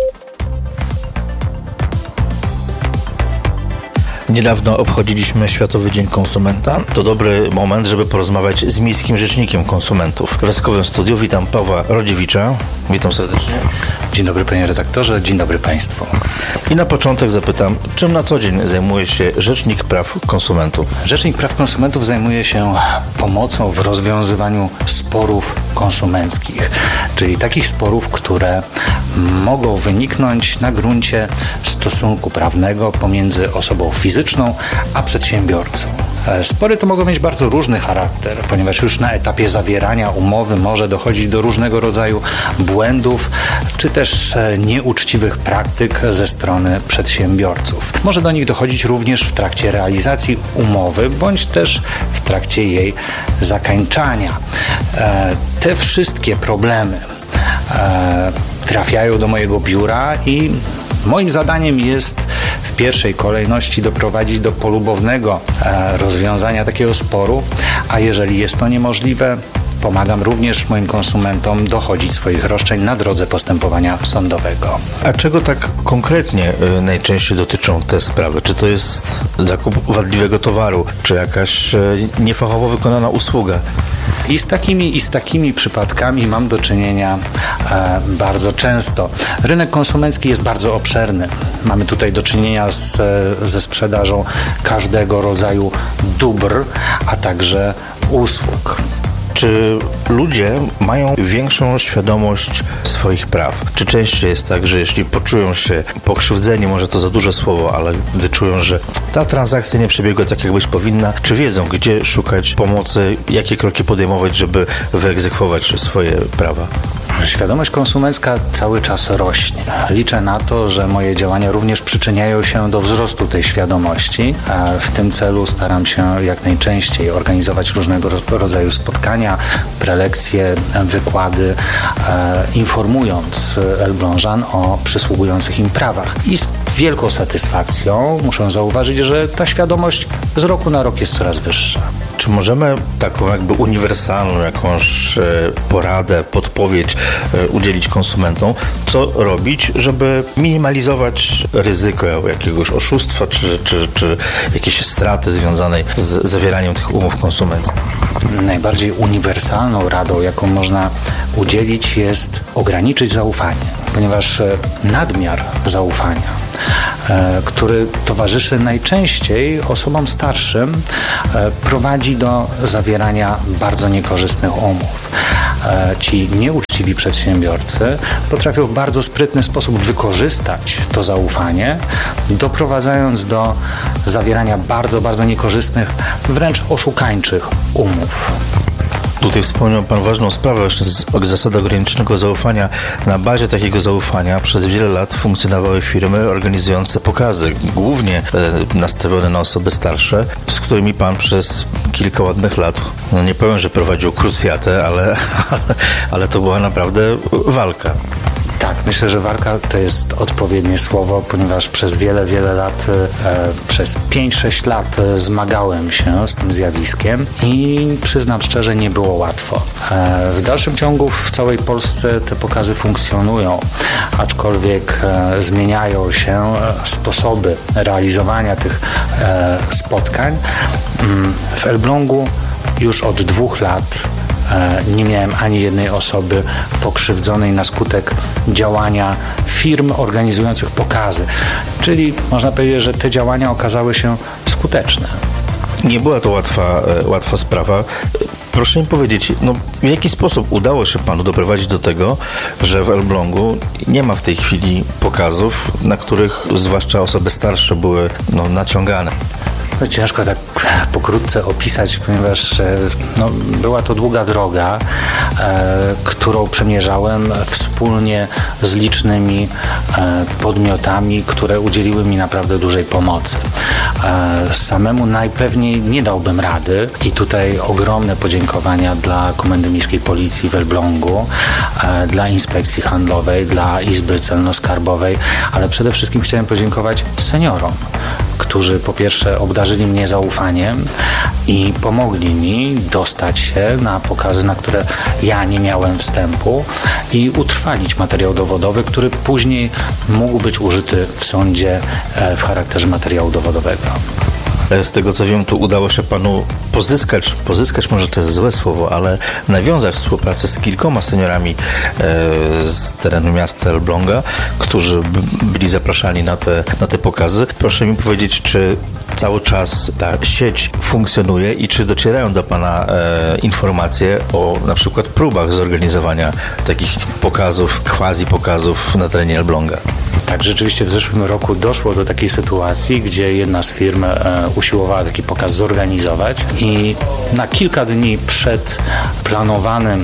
Speaker 11: Niedawno obchodziliśmy Światowy Dzień Konsumenta. To dobry moment, żeby porozmawiać z Miejskim Rzecznikiem Konsumentów. W Eskowym Studiu witam Pawła Rodziewicza. Witam serdecznie.
Speaker 12: Dzień dobry panie redaktorze, dzień dobry państwu.
Speaker 11: I na początek zapytam, czym na co dzień zajmuje się Rzecznik Praw Konsumentów?
Speaker 12: Rzecznik Praw Konsumentów zajmuje się pomocą w rozwiązywaniu sporów konsumenckich, czyli takich sporów, które mogą wyniknąć na gruncie stosunku prawnego pomiędzy osobą fizyczną a przedsiębiorcą. Spory to mogą mieć bardzo różny charakter, ponieważ już na etapie zawierania umowy może dochodzić do różnego rodzaju błędów, czy też nieuczciwych praktyk ze strony przedsiębiorców. Może do nich dochodzić również w trakcie realizacji umowy, bądź też w trakcie jej zakończania. Te wszystkie problemy trafiają do mojego biura i moim zadaniem jest w pierwszej kolejności doprowadzić do polubownego rozwiązania takiego sporu, a jeżeli jest to niemożliwe, pomagam również moim konsumentom dochodzić swoich roszczeń na drodze postępowania sądowego.
Speaker 11: A czego tak konkretnie najczęściej dotyczą te sprawy? Czy to jest zakup wadliwego towaru, czy jakaś niefachowo wykonana usługa?
Speaker 12: I z takimi przypadkami mam do czynienia bardzo często. Rynek konsumencki jest bardzo obszerny. Mamy tutaj do czynienia ze sprzedażą każdego rodzaju dóbr, a także usług.
Speaker 11: Czy ludzie mają większą świadomość swoich praw? Czy częściej jest tak, że jeśli poczują się pokrzywdzeni, może to za duże słowo, ale gdy czują, że ta transakcja nie przebiegła tak, jak być powinna, czy wiedzą, gdzie szukać pomocy, jakie kroki podejmować, żeby wyegzekwować swoje prawa?
Speaker 12: Świadomość konsumencka cały czas rośnie. Liczę na to, że moje działania również przyczyniają się do wzrostu tej świadomości. W tym celu staram się jak najczęściej organizować różnego rodzaju spotkania, prelekcje, wykłady, informując Elblążan o przysługujących im prawach. I z wielką satysfakcją muszę zauważyć, że ta świadomość z roku na rok jest coraz wyższa.
Speaker 11: Czy możemy taką jakby uniwersalną jakąś poradę, podpowiedź udzielić konsumentom, co robić, żeby minimalizować ryzyko jakiegoś oszustwa czy jakiejś straty związanej z zawieraniem tych umów konsumenckich?
Speaker 12: Najbardziej uniwersalną radą, jaką można udzielić, jest ograniczyć zaufanie, ponieważ nadmiar zaufania, który towarzyszy najczęściej osobom starszym, prowadzi do zawierania bardzo niekorzystnych umów. Ci nieuczciwi przedsiębiorcy potrafią w bardzo sprytny sposób wykorzystać to zaufanie, doprowadzając do zawierania bardzo, bardzo niekorzystnych, wręcz oszukańczych umów.
Speaker 11: Tutaj wspomniał Pan ważną sprawę właśnie zasady ograniczonego zaufania. Na bazie takiego zaufania przez wiele lat funkcjonowały firmy organizujące pokazy, głównie nastawione na osoby starsze, z którymi Pan przez kilka ładnych lat, no nie powiem, że prowadził krucjatę, ale to była naprawdę walka.
Speaker 12: Tak, myślę, że walka to jest odpowiednie słowo, ponieważ przez wiele lat, przez 5-6 lat zmagałem się z tym zjawiskiem i przyznam szczerze, nie było łatwo. W dalszym ciągu w całej Polsce te pokazy funkcjonują, aczkolwiek zmieniają się sposoby realizowania tych spotkań. W Elblągu już od 2 lat nie miałem ani jednej osoby pokrzywdzonej na skutek działania firm organizujących pokazy. Czyli można powiedzieć, że te działania okazały się skuteczne.
Speaker 11: Nie była to łatwa sprawa. Proszę mi powiedzieć, w jaki sposób udało się Panu doprowadzić do tego, że w Elblągu nie ma w tej chwili pokazów, na których zwłaszcza osoby starsze były naciągane?
Speaker 12: Ciężko tak pokrótce opisać, ponieważ była to długa droga, którą przemierzałem wspólnie z licznymi podmiotami, które udzieliły mi naprawdę dużej pomocy. Samemu najpewniej nie dałbym rady i tutaj ogromne podziękowania dla Komendy Miejskiej Policji w Elblągu, dla Inspekcji Handlowej, dla Izby Celno-Skarbowej, ale przede wszystkim chciałem podziękować seniorom, którzy po pierwsze obdarzyli mnie zaufaniem i pomogli mi dostać się na pokazy, na które ja nie miałem wstępu i utrwalić materiał dowodowy, który później mógł być użyty w sądzie w charakterze materiału dowodowego.
Speaker 11: Z tego co wiem, tu udało się Panu pozyskać może to jest złe słowo, ale nawiązać współpracę z kilkoma seniorami z terenu miasta Elbląga, którzy byli zapraszani na te pokazy. Proszę mi powiedzieć, czy cały czas ta sieć funkcjonuje i czy docierają do Pana informacje o na przykład próbach zorganizowania takich pokazów, quasi-pokazów na terenie Elbląga?
Speaker 12: Tak, rzeczywiście w zeszłym roku doszło do takiej sytuacji, gdzie jedna z firm usiłowała taki pokaz zorganizować i na kilka dni przed planowanym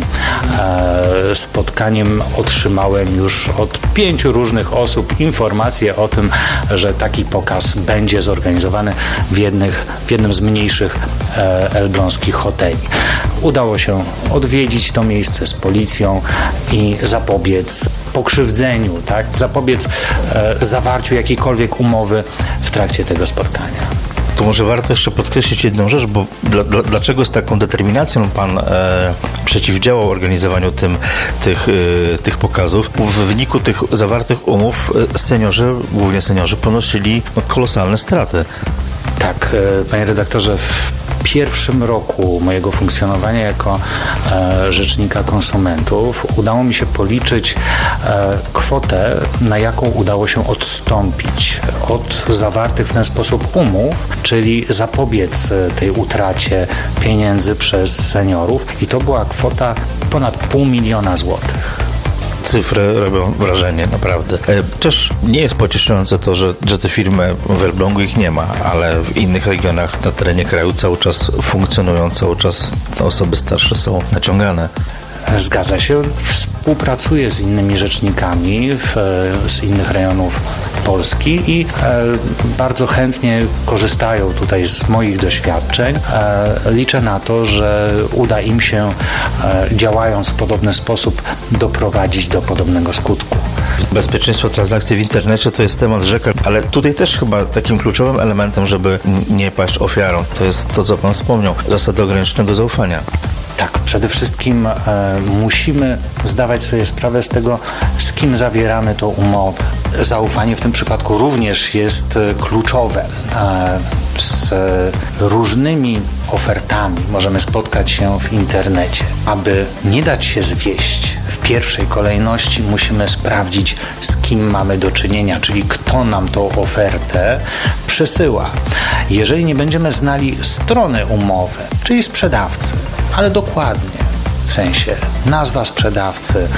Speaker 12: spotkaniem otrzymałem już od 5 różnych osób informację o tym, że taki pokaz będzie zorganizowany w jednym z mniejszych elbląskich hoteli. Udało się odwiedzić to miejsce z policją i zapobiec pokrzywdzeniu, tak? Zapobiec zawarciu jakiejkolwiek umowy w trakcie tego spotkania.
Speaker 11: Tu może warto jeszcze podkreślić jedną rzecz, bo dlaczego z taką determinacją pan przeciwdziałał organizowaniu tych pokazów? W wyniku tych zawartych umów głównie seniorzy, ponosili kolosalne straty.
Speaker 12: Tak, panie redaktorze, w pierwszym roku mojego funkcjonowania jako rzecznika konsumentów udało mi się policzyć kwotę, na jaką udało się odstąpić od zawartych w ten sposób umów, czyli zapobiec tej utracie pieniędzy przez seniorów, i to była kwota ponad 500 000 złotych.
Speaker 11: Cyfry robią wrażenie, naprawdę. Też nie jest pocieszające to, że te firmy w Elblągu ich nie ma, ale w innych regionach na terenie kraju cały czas funkcjonują, cały czas te osoby starsze są naciągane.
Speaker 12: Zgadza się. Współpracuję z innymi rzecznikami z innych rejonów Polski i bardzo chętnie korzystają tutaj z moich doświadczeń. Liczę na to, że uda im się, działając w podobny sposób, doprowadzić do podobnego skutku.
Speaker 11: Bezpieczeństwo transakcji w internecie to jest temat rzeka, ale tutaj też chyba takim kluczowym elementem, żeby nie paść ofiarą, to jest to, co pan wspomniał, zasada ograniczzonego zaufania.
Speaker 12: Tak, przede wszystkim musimy zdawać sobie sprawę z tego, z kim zawieramy tą umowę. Zaufanie w tym przypadku również jest kluczowe. Z różnymi ofertami możemy spotkać się w internecie. Aby nie dać się zwieść, w pierwszej kolejności musimy sprawdzić, z kim mamy do czynienia, czyli kto nam tą ofertę przesyła. Jeżeli nie będziemy znali strony umowy, czyli sprzedawcy, ale dokładnie, w sensie nazwa sprzedawcy,